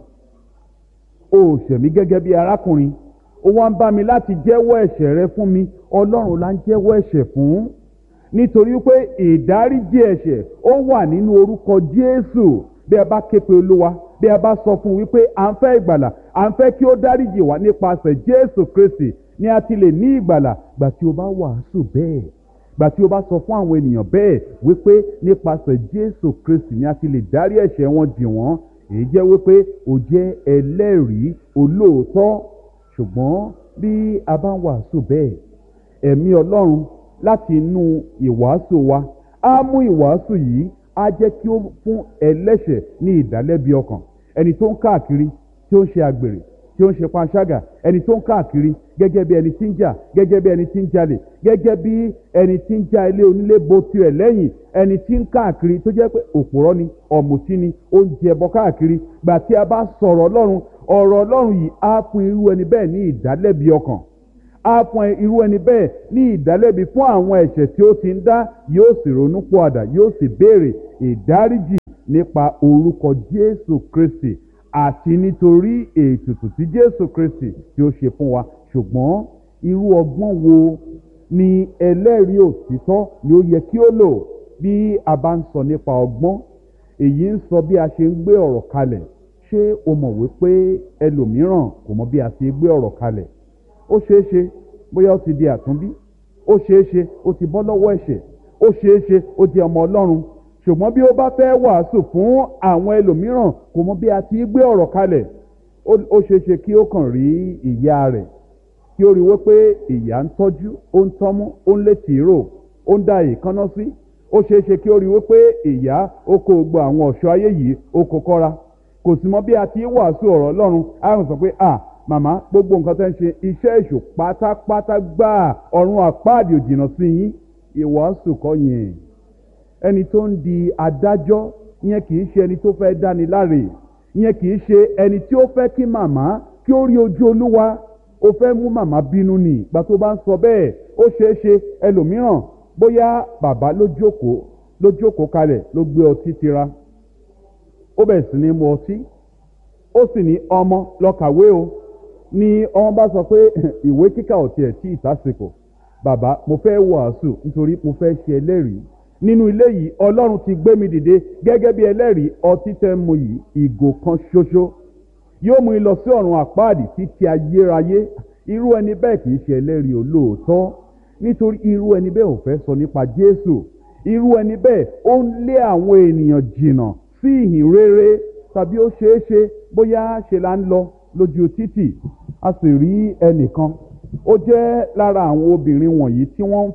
o ò ṣẹ̀ mí gẹ́gẹ́ bí arákùnrin, ó wá ń bá mi láti jẹ́wọ́ ẹ̀ṣẹ̀ rẹ fún mi. Ọlọ́run la ń jẹ́wọ́ ẹ̀ṣẹ̀ fún, nítorí pé ìdáríjì ẹ̀ṣẹ̀ ó wà nínú orúkọ Jésù. Bí a bá ké pe Olúwa, bí a bá sọ fún wípé à ń fẹ́ ìgbàlà, à ń fẹ́ kí ó dáríjì wá nípasẹ̀ Jésù Kristi ni a ti lè ní ìgbàlà. Gbà tí o bá wàásù bẹ́ẹ̀, gbà tí o bá sọ fún àwọn ènìyàn bẹ́ẹ̀ wípé nípasẹ̀ Jésù Kristi ni a ti lè dárí ẹ̀ṣẹ̀ wọn jì wọ́n, èyí jẹ́ wípé o jẹ́ ẹlẹ́rìí olóòótọ́. Ṣùgbọ́n bí a bá ń wàásù bẹ́ẹ̀, ẹ̀mí Ọlọ́run láti inú ìwàásù wa á mú ìwàásù yìí, á jẹ́ kí ó fún ẹlẹ́ṣẹ̀ ní ìdálẹ́bi ọkàn. Ẹni tó ń káàkiri, tí ó ń ṣe àgbèrè, tí ó ń ṣe panṣágà, ẹni tó ń káàkiri gẹ́gẹ́ bí ẹni tí ń jà, gẹ́gẹ́ bí ẹni tí ń jalè, gẹ́gẹ́ bí ẹni tí ń já ilé onílé bo tirẹ̀ lẹ́yìn, ẹni tí ń káàkiri tó jẹ́ pé òpùrọ́ ni, ọ̀mùtí ni, ó ń jẹ ẹbọ káàkiri. Gbà tí a bá sọ̀rọ̀ Ọlọ́run, ọ̀rọ̀ Ọlọ́run yìí á fún irú ẹni bẹ́ẹ̀ ní ìdálẹ́bi ọkàn, á fún irú ẹni bẹ́ẹ̀ ní ìdálẹ́bi fún àwọn ẹ̀ṣẹ̀ tí ó ti ń dá, yóò sì ronú pọ̀àdà, yóò sì béèrè ìdáríjì nípa orúkọ Jésù Kristi àti nítorí ètùtù tí Jésù Kristi tí ó ṣe fún wa. Ṣùgbọ́n irú ọgbọ́n wo ni ẹlẹ́rìí òtítọ́ ni ó yẹ kí ó lò bí a bá ń sọ nípa ọgbọ́n? Èyí ń sọ bí a ṣe ń gbé ọ̀rọ̀ kalẹ̀. Ṣé o mọ̀ wípé ẹlòmíràn kò mọ bí a ṣe gbé ọ̀rọ̀ kalẹ̀? Ó ṣeé ṣe bóyá ó ti di àtúnbí, ó ṣeé ṣe ó ti bọ́ lọ́wọ́ ẹ̀ṣẹ̀, ó ṣeé ṣe ó jẹ́ ọmọ Ọlọ́run. Ṣùgbọ́n bí ó bá fẹ́ wàásù fún àwọn ẹlòmíràn kò mọ bí a ti gbé ọ̀rọ̀ kalẹ̀. Ó ṣeé ṣe kí ó kàn rí ìyá rẹ̀, kí ó rí wípé ìyá ń tọ́jú, ó ń tọ́mú, ó ń lé tìró, ó ń dá èékánná sí. Ó ṣeé ṣe kí ó rí wípé ìyá ó kó gbogbo àwọn ọ̀ṣọ́ ayé yìí ó kó kọ́ra. Kò sì mọ bí a ti wàásù ọ̀rọ̀ Ọlọ́run. Á sọ pé màmá, gbogbo nǹkan tẹ́ ń ṣe iṣẹ́ èṣù pátápátá gbáà, ọ̀run àpáàdì ò jìnnà sí yín. Ìwàásù kọ́ yẹn. Ẹni tó ń di adájọ́ yẹn kì í ṣe ẹni tó fẹ́ dáni láre, yẹn kì í ṣe ẹni tí ó fẹ́ kí màmá kí ó rí ojú Olúwa. Ó fẹ́ mú màmá bínú ni. Ìgbà tó bá ń sọ bẹ́ẹ̀, ó ṣeé ṣe ẹlòmíràn bóyá bàbá ló jókòó kalẹ̀ ló gbé ọtí tira, ó bẹ̀rẹ̀ sí ní mu ọtí, ó sì ní ọmọ lọ kàwé o. Ni ọmọ bá sọ pé ìwé kíkà ò tiẹ̀ tí ìtàsìkò, bàbá mo fẹ́ wàásù nítorí mo fẹ́ ṣe ẹlẹ́rìí nínú ilé yìí. Ọlọ́run ti gbé mi dìde gẹ́gẹ́ bí ẹlẹ́rìí. Ọtí tẹ́ mu yìí ìgò kan ṣoṣo yóò mú lọ sí ọ̀run àpáàdì títí ayérayé. Irú ẹni bẹ́ẹ̀ kì í ṣe ẹlẹ́rìí olóòótọ́, nítorí irú ẹni bẹ́ẹ̀ ò fẹ́ sọ nípa Jésù. Irú ẹni bẹ́ẹ̀ ó ń lé àwọn ènìyàn jìnnà sí ìhìn rere. Tàbí ó ṣeé ṣe bóyá ṣe là ń lọ lójú títì, a sì rí ẹnìkan, ó jẹ́ lára àwọn obìnrin wọ̀nyí tí wọ́n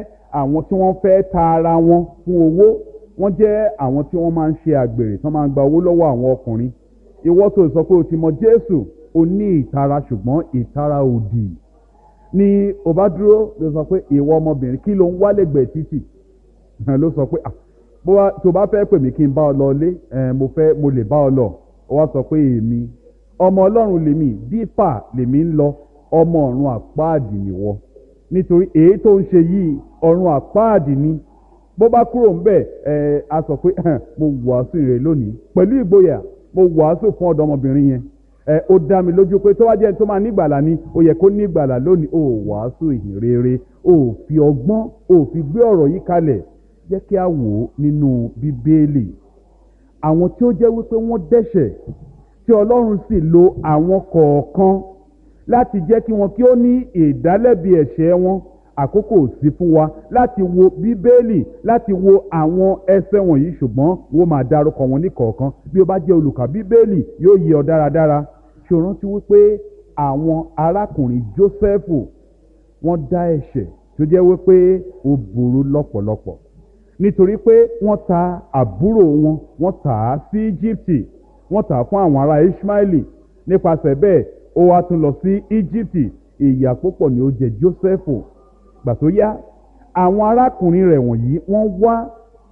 fẹ́ ta ara wọn fún owó. Wọ́n jẹ́ àwọn tí wọ́n máa ń ṣe àgbèrè, tí wọ́n máa ń gba owó lọ́wọ́ àwọn ọkùnrin. Ìwọ tó sọ pé o ti mọ Jésù, o ní ìtara, ṣùgbọ́n ìtara òdì ni o bá dúró ló sọ pé ìwọ ọmọbìnrin kí ló ń wá lẹ́gbẹ̀ẹ́ títì? Ló sọ pé tó bá fẹ́ pè mí kí n bá ọ lọ lé, mo lè bá ọ lọ. Ó wá sọ pé èmi ọmọ Ọlọ́run lèmi, dípà lèmi ń lọ, ọmọ ọ̀run àpáàdì nìwọ. Nítorí èyí tó ń ṣe yìí ọ̀run àpáàdì ni. Bó bá kúrò ń bẹ̀, a sọ pé mo wàásù rẹ̀ lónìí pẹ̀lú ìgboyà. Mo wàásù fún ọ̀dọ́mọbìnrin yẹn. Ó dá mi lójú pé tó wá jẹ́ tó máa nígbàlà ni, ó yẹ kó nígbàlà lónìí. Ó wàásù ìhìn rere, ó fi ọgbọ́n, ó fi gbé ọ̀rọ̀ yìí kalẹ̀. Jẹ́ kí a wò ó nínú Bíbélì. Àwọn tí ó jẹ́ wípé wọ́n dẹ́ṣẹ̀, tí Ọlọ́run sì lo àwọn kọ̀ọ̀kan láti jẹ́ kí wọn kí ó ní ìdálẹ́bi ẹ̀ṣẹ̀ wọn. Àkókò sí fún wa láti wo Bíbélì, láti wo àwọn ẹsẹ̀ wọ̀nyí, ṣùgbọ́n wọ́n máa dárúkọ wọn ní kọ̀ọ̀kan. Bí o bá jẹ́ olùkà Bíbélì yóò yé ọ dáradára. Ṣé o rántí wípé àwọn arákùnrin Jósẹ́fù wọ́n dá ẹ̀ṣẹ̀ tó jẹ́ wípé ó burú lọ́pọ̀lọpọ̀, nítorí pé wọ́n ta àbúrò wọn, wọ́n tà á sí Íjíbítì, wọ́n tà á fún àwọn ará Íṣmáẹ́lì. Nípasẹ̀ bẹ́ẹ̀ ó wá tún lọ sí Íjíbítì. Ìyà púpọ̀ ni ó jẹ Jósẹ́fù. Gbà tó yá, àwọn arákùnrin rẹ̀ wọ̀nyí wọ́n wá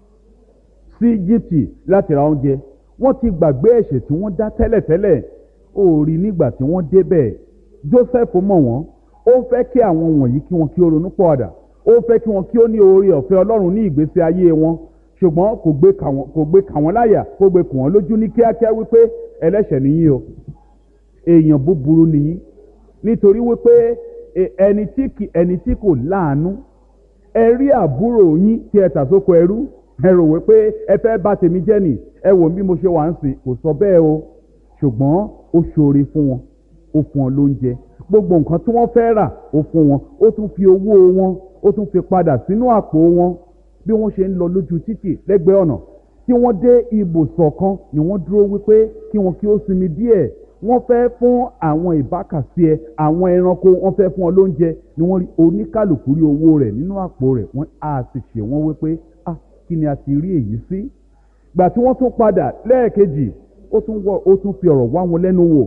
sí Íjíbítì láti ra oúnjẹ. Wọ́n ti gbàgbé ẹ̀ṣẹ̀ tí wọ́n dá tẹ́lẹ̀tẹ́lẹ̀. Ó rí nígbà tí wọ́n débẹ̀, Jósẹ́fù mọ̀ wọ́n. Ó fẹ́ kí àwọn wọ̀nyí kí wọn kí ó ronú pọ̀àdà. Ó fẹ́ kí wọn kí ó ní oore ọ̀fẹ́ Ọlọ́run ní ìgbésí ayé wọn. Ṣùgbọ́n kò gbé kà wọ́n láyà, kò gbé kù wọ́n lójú ní kíákíá wípé ẹlẹ́ṣẹ̀ nìyí o, èèyàn búburú nìyí. Nítorí wípé ẹni tí kò láàánú, ẹ rí àbúrò yín tí ẹ tà sóko ẹrú, ẹ rò wípé ẹ fẹ́ bà tèmi jẹ́ nì, ẹ wò bí mo ṣe wà ń sìn. Kò sọ bẹ́ẹ̀ o. Ṣùgbọ́n ó ṣoore fún wọn, ó fún wọn lóúnjẹ, gbogbo nǹkan tí wọ́n fẹ́ rà ó fún wọn, ó tún fi owó wọn ó tún fi padà sínú àpò wọn. Bí wọ́n ṣe ń lọ lójú títì lẹ́gbẹ̀ẹ́ ọ̀nà, tí wọ́n dé ibùsọ̀ kan ni wọ́n dúró wípé kí wọn kí ó sinmi díẹ̀. Wọ́n fẹ́ fún àwọn ìbákasí ẹ, àwọn ẹranko, wọ́n fẹ́ fún wọn lóúnjẹ. Ni wọ́n rí oníkálùkù rí owó rẹ̀ nínú àpò rẹ̀. Wọ́n á sì ṣe wọ́n wípé kí ni a ti rí èyí sí? Gbà tí wọ́n tún padà lẹ́ẹ̀kejì, ó tún fi ọ̀rọ̀ wá wọn lẹ́nu wò.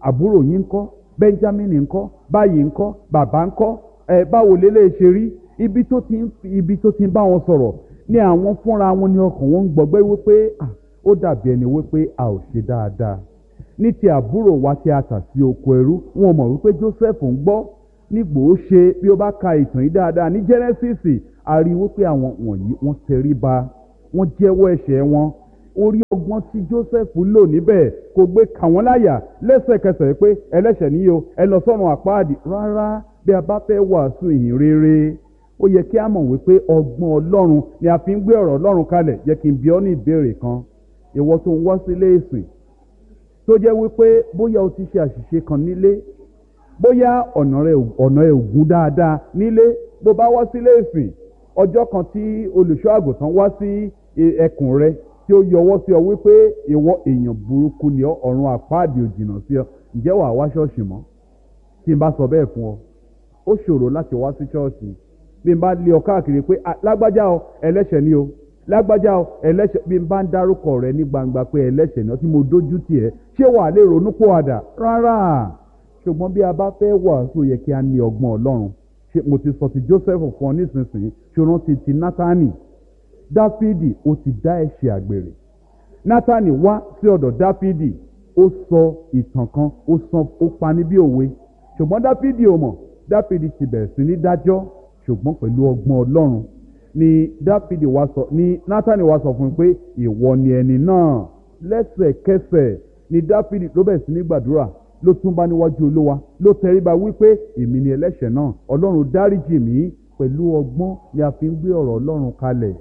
àbúrò yín ńkọ́, Benjamin ńkọ́, báyìí ńkọ́, bàbá ńkọ́, báwo lélẹ̀ ṣe rí. Ibi tó ti ń bá wọn sọ̀rọ̀ ni àwọn fúnra wọn ni ọkàn wọn ń gbọgbẹ́ wípé ó dàbí ẹni wípé a ò ṣe dáadáa. Ní ti àbúrò wa tí a tà sí oko ẹrú, wọn mọ̀ wípé Joseph ń gbọ́ nígbò ó ṣe. Bí ó bá ka ìtàn yìí dáadáa ní Genesis, a rí wípé àwọn wọ̀nyí wọ́n tẹríba, wọ́n jẹ́wọ́ ẹ̀ṣẹ̀ wọn. Orí ọgbọ́n tí Joseph lò níbẹ̀ kò gbé kà wọ́n láyà lẹ́sẹ̀kẹsẹ̀ pé ẹlẹ́ṣẹ̀ níyì o, ẹ lọ sọ́run àpáàdì. Rárá, bí a bá fẹ́ wàásù ìhìn rere, ó yẹ kí a mọ̀ wípé ọgbọ́n Ọlọ́run ni a fi ń gbé ọ̀rọ̀ Ọlọ́run kalẹ̀. Jẹ́ kí n bi ọ́ ní ìbéèrè kan. Ìwọ tó ń wá sílé ìsìn, tó jẹ́ wípé bóyá o ti ṣe àṣìṣe kan nílé, bóyá ọ̀nà ẹ̀ ò gún dáadáa nílé, bó bá wá sílé ìsìn, ọjọ́ kan tí olùṣọ́ àgùntàn wá sí ẹkùn rẹ tí ó yọwọ́ sí ọ wípé ìwọ èèyàn burúkú ni ọ́, ọ̀run àpáàdì ò jìnnà sí ọ, ǹjẹ́ wàá wá ṣọ́ọ̀ṣì mọ́? Tí n bá sọ bẹ́ẹ̀ fún ọ, ó ṣòro láti wá sí ṣọ́ọ̀ṣì. Bí n bá lé ọ káàkiri pé lágbájá o ẹlẹ́ṣẹ̀ ni o, lágbájá o ẹlẹ́ṣẹ̀, bí n bá ń dárúkọ rẹ ní gbangba pé ẹlẹ́ṣẹ̀ ni ọ tí mo dójú tì ẹ́, ṣé wàá lè ronú pòwàdà? Rárá. Ṣùgbọ́n bí a bá fẹ́ wàásù, yẹ kí a ní ọgbọ́n Ọlọ́run. Ṣé mo ti sọ ti Joseph fún ọ nísinsìnyí, ṣòro ti Nátánì. Dáfídì ó ti dá ẹ̀ṣẹ̀ àgbèrè. Nátánì wá sí ọ̀dọ̀ Dáfídì, ó sọ ìtàn kan, ó pani bí òwe. Ṣùgbọ́n Dáfídì ò mọ̀. Dáfídì ti bẹ̀rẹ̀ sí ní dájọ́, ṣùgbọ́n pẹ̀lú ọgbọ́n Ọlọ́run ni Nátánì wá sọ fún un pé ìwọ ni ẹni náà. Lẹ́sẹ̀kẹsẹ̀ ni Dáfídì ló bẹ̀rẹ̀ sí ní gbàdúrà, ló túnbá níwájú Olúwa, ló tẹríba wípé èmi ni ẹlẹ́ṣẹ̀ náà, Ọlọ́run dáríjì mí. Pẹ̀lú ọgbọ́n ni a fi ń gbé ọ̀rọ̀ Ọlọ́run kalẹ̀.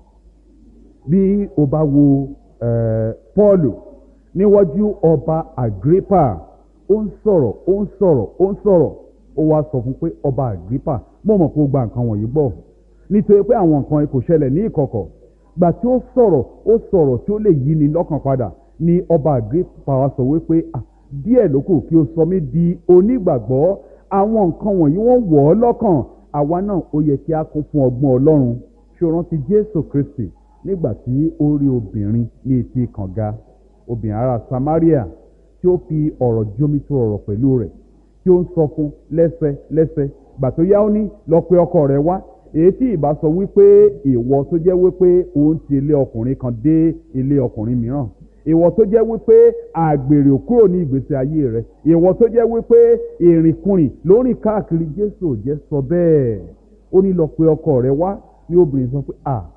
Bí o bá wo Pọ́ọ̀lù níwájú ọba Àgrípà, ó ń sọ̀rọ̀, ó wá sọ fún pé ọba Àgrípà, mo mọ̀ pé ó gba nǹkan wọ̀nyí gbọ́, nítorí pé àwọn nǹkan kò ṣẹlẹ̀ ní ìkọ̀kọ̀. Gbà tí ó sọ̀rọ̀ tí ó lè yí ni lọ́kàn padà, ni ọba Àgrípà wá sọ wípé díẹ̀ ló kù kí o sọ mí di onígbàgbọ́. Àwọn nǹkan wọ̀nyí wọ́n wọ̀ ọ́ lọ́kàn. Àwa náà ó yẹ kí a kún fún ọgbọ́n Ọlọ́run. Ṣé o rántí Jésù Kristi nígbà tí ó rí obìnrin ní etí kànga, obìnrin ará Samaria, tí ó fi ọ̀rọ̀ jómitó ọ̀rọ̀ pẹ̀lú rẹ̀, tí ó ń sọ fún lẹ́sẹlẹ́sẹ. Gbà tó yá, ó ní lọ pe ọkọ rẹ̀ wá. Èyí tí ìbá sọ wípé ìwọ tó jẹ́ wípé òun ti ilé ọkùnrin kan dé ilé ọkùnrin mìíràn, ìwọ tó jẹ́ wípé àgbèrè ò kúrò ní ìgbésí ayé rẹ̀, ìwọ tó jẹ́ wípé ìrìnkúrìn ló rìn káàkiri, Jésù ò jẹ́ sọ bẹ́ẹ̀. Ó ní lọ pe ọkọ rẹ̀ wá. Ní obìnrin sọ pé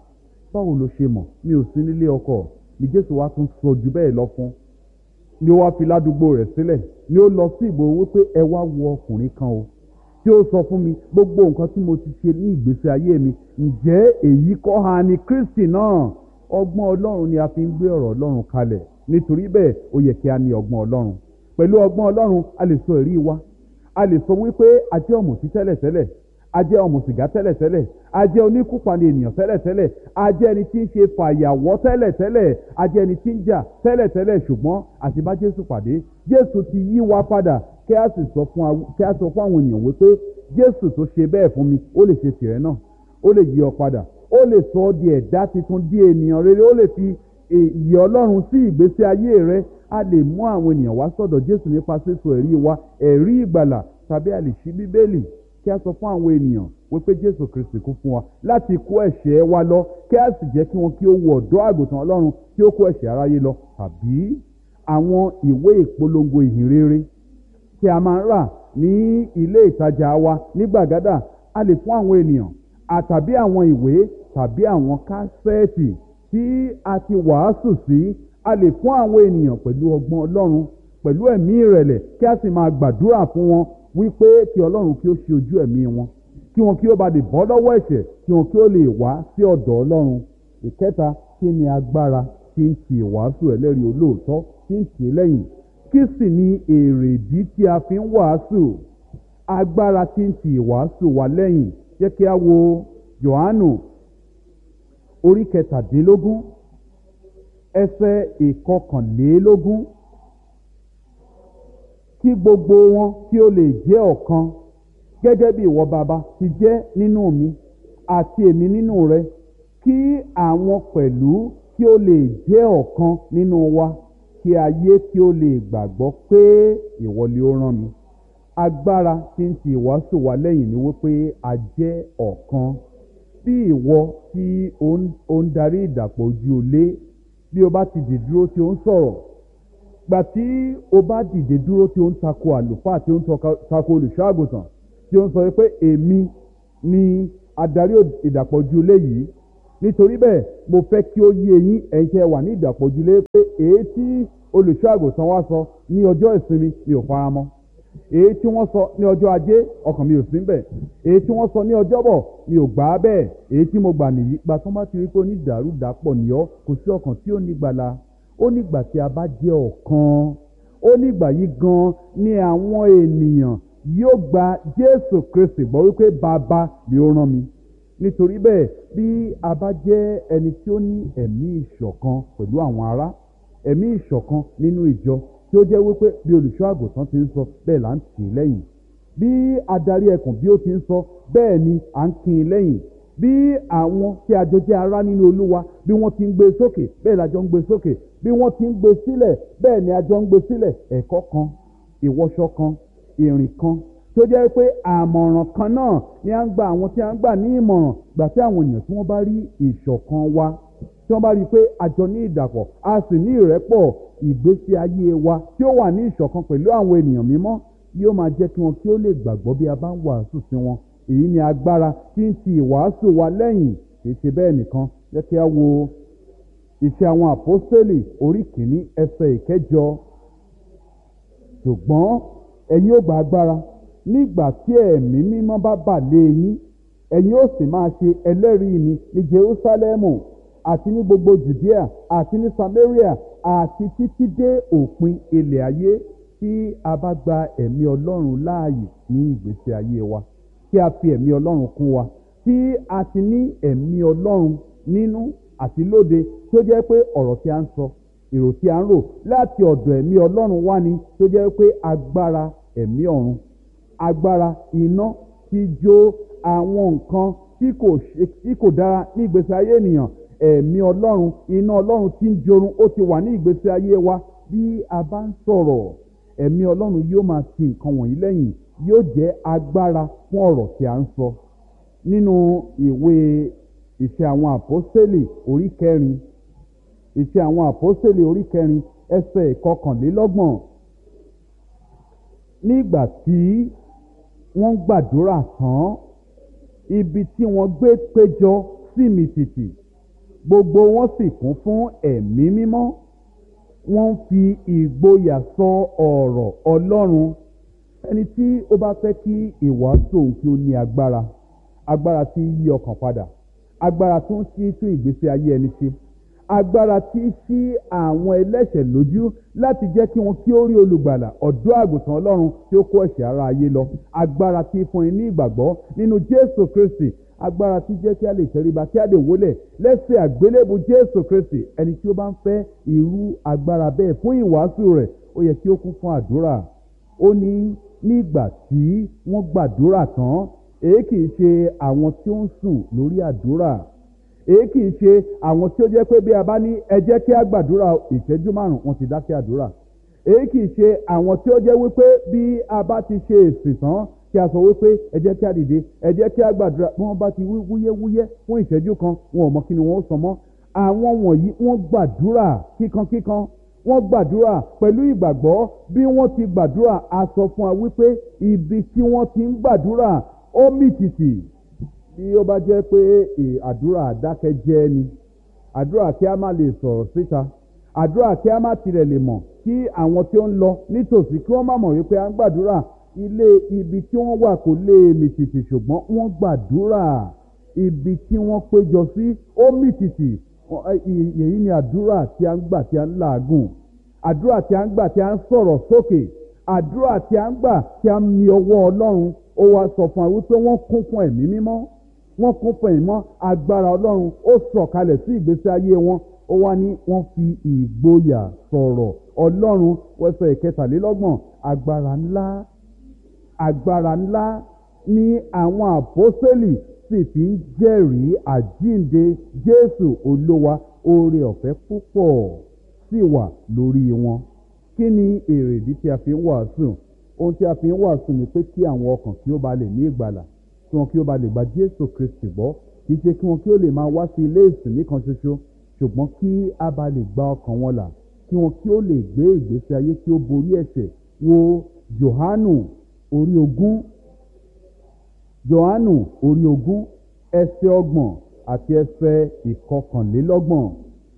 báwo ló ṣe mọ̀? Mi ò sí nílé ọkọ. Ní Jésù wá tún sọ jù bẹ́ẹ̀ lọ fún. Ni ó wá fi ládùúgbò rẹ̀ sílẹ̀, ni ó lọ sí ìgboro wípé ẹ wá wo ọkùnrin kan o, tí ó sọ fún mi gbogbo nǹkan tí mo ti ṣe ní ìgbésí ayé mi. Ǹjẹ́ èyí kọ́ ha ni Kristi náà? Ọgbọ́n Ọlọ́run ni a fi ń gbé ọ̀rọ̀ Ọlọ́run kalẹ̀. Nítorí bẹ́ẹ̀ ó yẹ kí a ní ọgbọ́n Ọlọ́run. Pẹ̀lú ọgbọ́n Ọlọ́run a lè sọ ẹ̀rí wa. A lè sọ wípé a jẹ́ ọ̀mùtí tẹ́lẹ̀tẹ́lẹ̀, a jẹ́ ọ̀mùsìgá tẹ́lẹ̀tẹ́lẹ̀, a jẹ́ oníkúpani ènìyàn tẹ́lẹ̀tẹ́lẹ̀, a jẹ́ ẹni tí ń ṣe fàyàwọ́ tẹ́lẹ̀tẹ́lẹ̀, a jẹ́ ẹni tí ń jà tẹ́lẹ̀tẹ́lẹ̀, ṣùgbọ́n àti bá Jésù pàdé, Jésù ti yí wa padà. Kí a sọ fún àwọn ènìyàn wípé Jésù tó ṣe bẹ́ẹ̀ fún mi, ó lè ṣe tìrẹ náà, ó lè yí ọ padà, ó lè sọ ọ́ di ẹ̀dá tuntun, di ènìyàn rere, ó lè fi ìyè Ọlọ́run sí ìgbésí ayé rẹ. A lè mú àwọn ènìyàn wá sọ́dọ̀ Jésù nípa sísọ ẹ̀rí wa, ẹ̀rí ìgbàlà, tàbí a lè ṣí Bíbélì kí a sọ fún àwọn ènìyàn wípé Jésù Kristi kú fún wa láti kó ẹ̀ṣẹ̀ wa lọ, kí a sì jẹ́ kí wọn kí ó wọ ọ̀dọ́ àgùntàn Ọlọ́run tí ó kó ẹ̀ṣẹ̀ aráyé lọ. Tàbí àwọn ìwé ìpolongo ìhìn rere tí a máa ń rà ní ilé ìtajà wa ní gbàgádà, a lè fún àwọn ènìyàn, àtàbí àwọn ìwé tàbí àwọn kásẹ́ẹ̀tì tí a ti wàásù sí, a lè fún àwọn ènìyàn pẹ̀lú ọgbọ́n Ọlọ́run, pẹ̀lú ẹ̀mí ìrẹ̀lẹ̀, kí a sì máa gbàdúrà fún wọn wípé kí Ọlọ́run kí ó ṣe ojú ẹ̀mí wọn, kí wọn kí ó bá lè bọ́ lọ́wọ́ ẹ̀ṣẹ̀, kí wọn kí ó lè wá sí ọ̀dọ̀ Ọlọ́run. Ìkẹta, kí ni agbára tí ń ti ìwàásù ẹlẹ́rìí olóòótọ́ tí ń tì í lẹ́yìn? Kí sì ni èrèdí tí a fi ń wàásù? Agbára tí ń ti ìwàásù wa lẹ́yìn. Jẹ́ kí a wo Jòhánù orí 17 ẹsẹ̀ 21. Kí gbogbo wọn kí ó lè jẹ́ ọ̀kan, gẹ́gẹ́ bí ìwọ Baba ti jẹ́ nínú mi àti èmi nínú rẹ, kí àwọn pẹ̀lú kí ó lè jẹ́ ọ̀kan nínú wa, kí ayé kí ó lè gbàgbọ́ pé ìwọ ni ó rán mi. Agbára tí ń ti ìwàásù wa lẹ́yìn ni wípé a jẹ́ ọ̀kan. Bí ìwọ tí ó ń darí ìdàpọ̀ ojú ilé, bí o bá ti dìde dúró tí ó ń sọ̀rọ̀, gbà tí o bá dìde dúró tí ó ń tako àlùfáà, tí ó ń tako olùṣọ́ àgùntàn, tí ó ń sọ wípé èmi ni adarí ìdàpọ̀ ojú ilé yìí, nítorí bẹ́ẹ̀ mo fẹ́ kí ó yé yín ẹ̀yin tí ẹ wà ní ìdàpọ̀ ojú ilé pé èyí tí olùṣọ́ àgùntàn wa sọ ní ọjọ́ ìsinmi mi ò fara mọ́, èyí tí wọ́n sọ ní ọjọ́ ajé ọkàn mi ò sí ńbẹ̀, èyí tí wọ́n sọ ní ọjọ́bọ̀ mi ò gbà á bẹ́ẹ̀, èyí tí mo gbà nìyí. Gbà tó bá ti rí pé onídàrúdàpọ̀ ni ọ́, kò sí ọkàn tí ó nígbàlà. Ó nígbà tí a bá jẹ́ ọ̀kan, ó nígbà yìí gan ni àwọn ènìyàn yóò gba Jésù Kristi gbọ́ wípé bàbá ni ó rán mi. Nítorí bẹ́ẹ̀, bí a bá jẹ́ ẹni tí ó ní ẹ̀mí ìṣọ̀kan pẹ̀lú àwọn ará, ẹ̀mí ìṣọ̀kan nínú ìjọ, tí ó jẹ́ wípé bí olùṣọ́ àgùntàn ti ń sọ bẹ́ẹ̀ là ń tì í lẹ́yìn, bí adarí ẹkùn bí ó ti ń sọ bẹ́ẹ̀ ni à ń kì í lẹ́yìn, bí àwọn tí a jọ jẹ́ ará nínú Olúwa bí wọ́n ti ń gbé sókè bẹ́ẹ̀ la jọ ń gbé sókè, bí wọ́n ti ń gbé sílẹ̀ bẹ́ẹ̀ ni a jọ ń gbé sílẹ̀. Ẹ̀kọ́ kan, ìwọṣọ kan, ìrìn kan, tó jẹ́ pé àmọ̀ràn kan náà ni à ń gba àwọn tí à ń gbà ní ìmọ̀ràn. Gbà tí àwọn èèyàn tí wọ́n bá rí ìṣọ̀kan wa, tí wọ́n bá rí i pé a jọ ní ìdàpọ̀, a sì ní ìrẹ́pọ̀, ìgbésí ayé wa tí ó wà ní ìṣọ̀kan pẹ̀lú àwọn ènìyàn mímọ́ yóò máa jẹ́ kí wọn kí ó lè gbàgbọ́ bí a bá ń wàásù sí wọn. Èyí ni agbára tí ń ti ìwàásù wa lẹ́yìn. Kì í ṣe bẹ́ẹ̀ nìkan, jẹ́ kí a wo Iṣẹ́ àwọn Àpọ́stélì orí 1 ẹsẹ̀ 8. Ṣùgbọ́n ẹ̀yin ó gba agbára nígbà tí ẹ̀mí mímọ́ bá bà lé yín, ẹ̀yin ó sì máa ṣe ẹlẹ́rìí mi ní Jerúsálẹ́mù àti ní gbogbo Jùdíà àti ní Samaria àti títí dé òpin ilẹ̀ ayé. Tí a bá gba ẹ̀mí Ọlọ́run láàyè ní ìgbésí ayé wa, tí a fi ẹ̀mí Ọlọ́run kún wa, tí a ti ní ẹ̀mí Ọlọ́run nínú àti lóde, tí ó jẹ́ pé ọ̀rọ̀ tí a ń sọ, èrò tí a ń rò láti ọ̀dọ̀ ẹ̀mí Ọlọ́run wá ni, tí ó jẹ́ pé agbára ẹ̀mí ọ̀run, agbára iná tí jó àwọn nǹkan tí kò dára ní ìgbésí ayé ènìyàn, ẹ̀mí Ọlọ́run, iná Ọlọ́run tí ń jorun ó ti wà ní ìgbésí ayé wa. Bí a bá ń sọ̀rọ̀, ẹ̀mí Ọlọ́run yóò máa ti nǹkan wọ̀nyí lẹ́yìn, yóò jẹ́ agbára fún ọ̀rọ̀ tí a ń sọ. Nínú ìwé Iṣẹ́ àwọn Àpọ́stélì orí 4, Iṣẹ́ àwọn Àpọ́stélì orí 4 ẹsẹ̀ 21. Nígbà tí wọ́n gbàdúrà tán, ibi tí wọ́n gbé péjọ sì mì tìtì, gbogbo wọn sì kún fún ẹ̀mí mímọ́, wọ́n fi ìgboyà sọ ọ̀rọ̀ Ọlọ́run. Ẹni tí ó bá fẹ́ kí ìwàásù òun kí ó ní agbára, agbára tí yí ọkàn padà, agbára tó ń ṣí tún ìgbésí ayé ẹni ṣe, agbára tí ṣí àwọn ẹlẹ́ṣẹ̀ lójú láti jẹ́ kí wọn kí ó rí olùgbàlà, ọ̀dọ́ àgùntàn Ọlọ́run tí ó kó ẹ̀ṣẹ̀ ara ayé lọ, agbára tí fúnni ní ìgbàgbọ́ nínú Jésù Kristi, agbára tí jẹ́ kí a lè tẹríba, kí a lè wólẹ̀ lẹ́sẹ̀ àgbélébù Jésù Kristi. Ẹni tí ó bá ń fẹ́ irú agbára bẹ́ẹ̀ fún ìwàásù rẹ̀, ó yẹ kí ó kún fún àdúrà. Ó ní nígbà tí wọ́n gbàdúrà tán, èyí kì í ṣe àwọn tí ó ń sùn lórí àdúrà, èyí kì í ṣe àwọn tí ó jẹ́ pé bí a bá ní ẹ jẹ́ kí a gbàdúrà ìṣẹ́jú 5 wọ́n ti dákẹ́ àdúrà, èyí kì í ṣe àwọn tí ó jẹ́ wípé bí a bá ti ṣe èsì tán kí a sọ wípé ẹ jẹ́ kí a dìde, ẹ jẹ́ kí a gbàdúrà, bí wọ́n bá ti wí wúyẹ́wúyẹ́ fún ìṣẹ́jú kan wọn ò mọ kí ni wọ́n ó sọ mọ́. Àwọn wọ̀nyí wọ́n gbàdúrà kíkankíkan, wọ́n gbàdúrà pẹ̀lú ìgbàgbọ́. Bí wọ́n ti gbàdúrà, a sọ fún wa wípé ibi tí wọ́n ti ń gbàdúrà ó mì tìtì. Tí ó bá jẹ́ pé àdúrà àdákẹ́jẹ́ ni, àdúrà kí a má lè sọ̀rọ̀ síta, àdúrà kí a má tilẹ̀ lè mọ̀, kí àwọn tí ó ń lọ nítòsí kí wọ́n má mọ̀ wípé a ń gbàdúrà, ilé ibi tí wọ́n wà kò lè mì tìtì, ṣùgbọ́n wọ́n gbàdúrà, ibi tí wọ́n péjọ sí ó mì tìtì. Èyí ni àdúrà tí a ń gbà tí a ń làágùn, àdúrà tí a ń gbà tí a ń sọ̀rọ̀ sókè, àdúrà tí a ń gbà tí a ń mi ọwọ́ Ọlọ́run. Ó wá sọ fún wa wípé wọ́n kún fún ẹ̀mí mímọ́, wọ́n kún fún ẹ̀mí mímọ́, agbára Ọlọ́run ó sọ̀kalẹ̀ sí ìgbésí ayé wọn. Ó wá ní wọ́n fi ìgboyà sọ̀rọ̀ Ọlọ́run. Ẹsẹ̀ 23, agbára ńlá ni àwọn àpọ́sítélì sì fi ń jẹ́rìí àjíǹde Jésù Olúwa, oore ọ̀fẹ́ púpọ̀ sì wà lórí wọn. Kí ni èrèdí tí a fi ń wàásù? Ohun tí a fi ń wàásù ni pé kí àwọn ọkàn kí ó ba lè ní ìgbàlà, kí wọn kí ó ba lè gba Jésù Kristi gbọ́, kì í ṣe kí wọn kí ó lè máa wá sí ilé ìsìn nìkan ṣoṣo, ṣùgbọ́n kí a ba lè gba ọkàn wọn là, kí wọn kí ó lè gbé ìgbésí ayé tí ó borí ẹ̀ṣẹ̀. Wo Jòhánù orí 20, Jòhánù orí 20 ẹsẹ̀ 30 àti ẹsẹ̀ 31.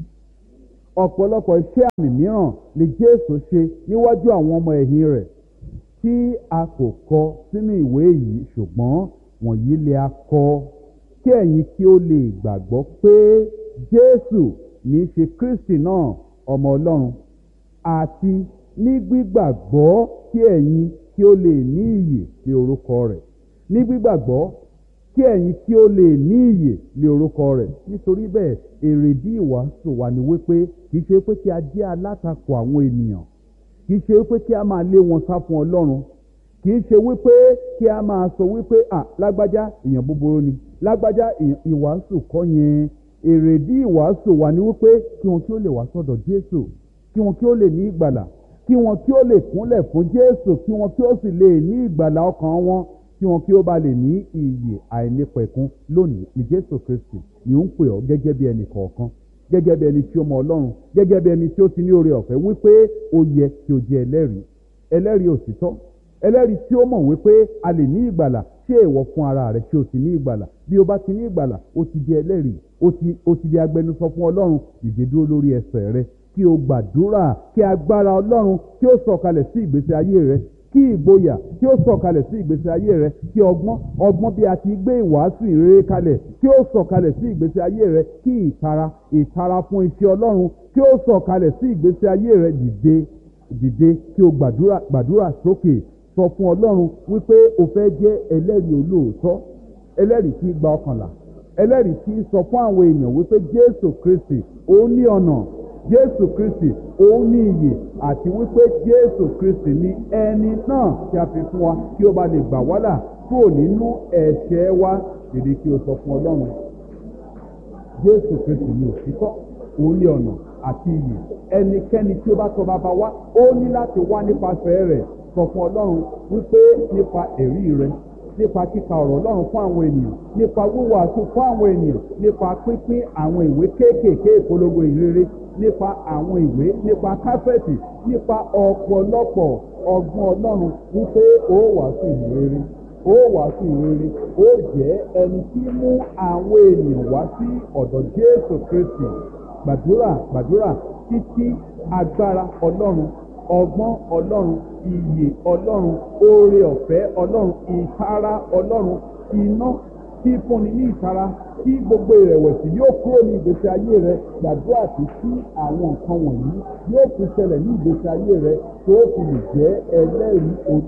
Ọ̀pọ̀lọpọ̀ iṣẹ́ àmì mìíràn ni Jésù ṣe níwájú àwọn ọmọ ẹ̀yìn rẹ̀ tí a kò kọ sínú ìwé yìí, ṣùgbọ́n wọ̀nyí lè a kọ kí ẹ̀yin kí ó lè gbàgbọ́ pé Jésù ní í ṣe Kristi náà, ọmọ Ọlọ́run, àti ní gbígbàgbọ́ kí ẹ̀yin kí ó lè ní ìyè ní orúkọ rẹ̀. Ní gbígbàgbọ́ kí ẹ̀yin kí ó lè ní ìyè ní orúkọ rẹ̀. Nítorí bẹ́ẹ̀, èrèdí ìwàásù wa ni wípé kì í ṣe pé kí a jẹ́ alátakò àwọn ènìyàn, kì í ṣe wípé kí a máa lé wọn sá fún Ọlọ́run, kì í ṣe wípé kí a máa sọ wípé lágbájá èèyàn búburú ni, lágbájá ìwàásù kọ́ yẹn. Èrèdí ìwàásù wa ni wípé kí wọn kí ó lè wá sọ́dọ̀ Jésù, kí wọn kí ó lè ní ìgbàlà, kí wọn kí ó lè kúnlẹ̀ fún Jésù, kí wọn kí ó sì lè ní ìgbàlà ọkàn wọn, kí wọn kí ó bá lè ní ìyè àìnípẹ̀kun. Lónìí ni Jésù Kristi ni ó ń pè ọ́ gẹ́gẹ́ bí ẹnì kọ̀ọ̀kan, gẹ́gẹ́ bí ẹni tí ó mọ Ọlọ́run, gẹ́gẹ́ bí ẹni tí ó ti ní oore ọ̀fẹ́ wípé ó yẹ kí o jẹ́ ẹlẹ́rìí òtítọ́, ẹlẹ́rìí tí ó mọ̀ wípé a lè ní ìgbàlà. Ṣé ìwọ fún ara rẹ ṣé o ti ní ìgbàlà? Bí o bá ti ní ìgbàlà, o ti di ẹlẹ́rìí, o ti di agbẹnusọ fún Ọlọ́run. Dìde dúró lórí ẹsẹ̀ rẹ kí o gbàdúrà kí agbára Ọlọ́run kí ó sọ̀kalẹ̀ sí ìgbésí ayé rẹ, kí ìgboyà kí ó sọ̀kalẹ̀ sí ìgbésí ayé rẹ, kí ọgbọ́n bí a ti gbé ìwàásù ìrere kalẹ̀ kí ó sọ̀kalẹ̀ sí ìgbésí ayé rẹ, kí ìtara fún iṣẹ́ Ọlọ́run kí ó sọ̀kalẹ̀ sí ìgbésí ayé rẹ. Dìde kí o gbàdúrà sókè, sọ fún Ọlọ́run wípé o fẹ́ jẹ́ ẹlẹ́rìí olóòótọ́, ẹlẹ́rìí tí gba ọkàn là, ẹlẹ́rìí tí sọ fún àwọn èèyàn wípé Jésù Kristi òun ní ọ̀nà, Jésù Kristi òun ní ìyè, àti wípé Jésù Kristi ní ẹni náà tí a fi fún wa kí ó bá lè gbà wá là kúrò nínú ẹ̀ṣẹ̀ wa. Dìde kí o sọ fún Ọlọ́run, Jésù Kristi ní òtítọ́, òun ní ọ̀nà àti ìyè. Ẹnikẹ́ni tí ó bá tọ̀ bàbá wá, ó ní láti wá nípasẹ̀ rẹ̀. Sọ fún Ọlọ́run wípé nípa ẹ̀rí rẹ, nípa kíka ọ̀rọ̀ Ọlọ́run fún àwọn ènìyàn, nípa wíwàásù fún àwọn ènìyàn, nípa pínpín àwọn ìwé kéékèèké ìpolongo ìrere, nípa àwọn ìwé, nípa káfẹ́ẹ̀tì, nípa ọ̀pọ̀lọpọ̀ ọgbọ́n Ọlọ́run, wípé ó wàásù ìrere, ó wàásù ìrere, ó jẹ́ ẹni tí mú àwọn ènìyàn wá sí ọ̀dọ̀ Jésù Kristi. Gbàdúrà títí agbára Ọlọ́run, ọgbọ́n Ọlọ́run, ìyè Ọlọ́run, oore ọ̀fẹ́ Ọlọ́run, ìtara Ọlọ́run, iná tí fúnni ní ìtara, tí gbogbo ìrẹ̀wẹ̀sì yóò kúrò ní ìgbésí ayé rẹ. Gbàdúrà tí àwọn nǹkan wọ̀nyí yóò fi ṣẹlẹ̀ ní ìgbésí ayé rẹ, tó fi lè jẹ́ ẹlẹ́rìí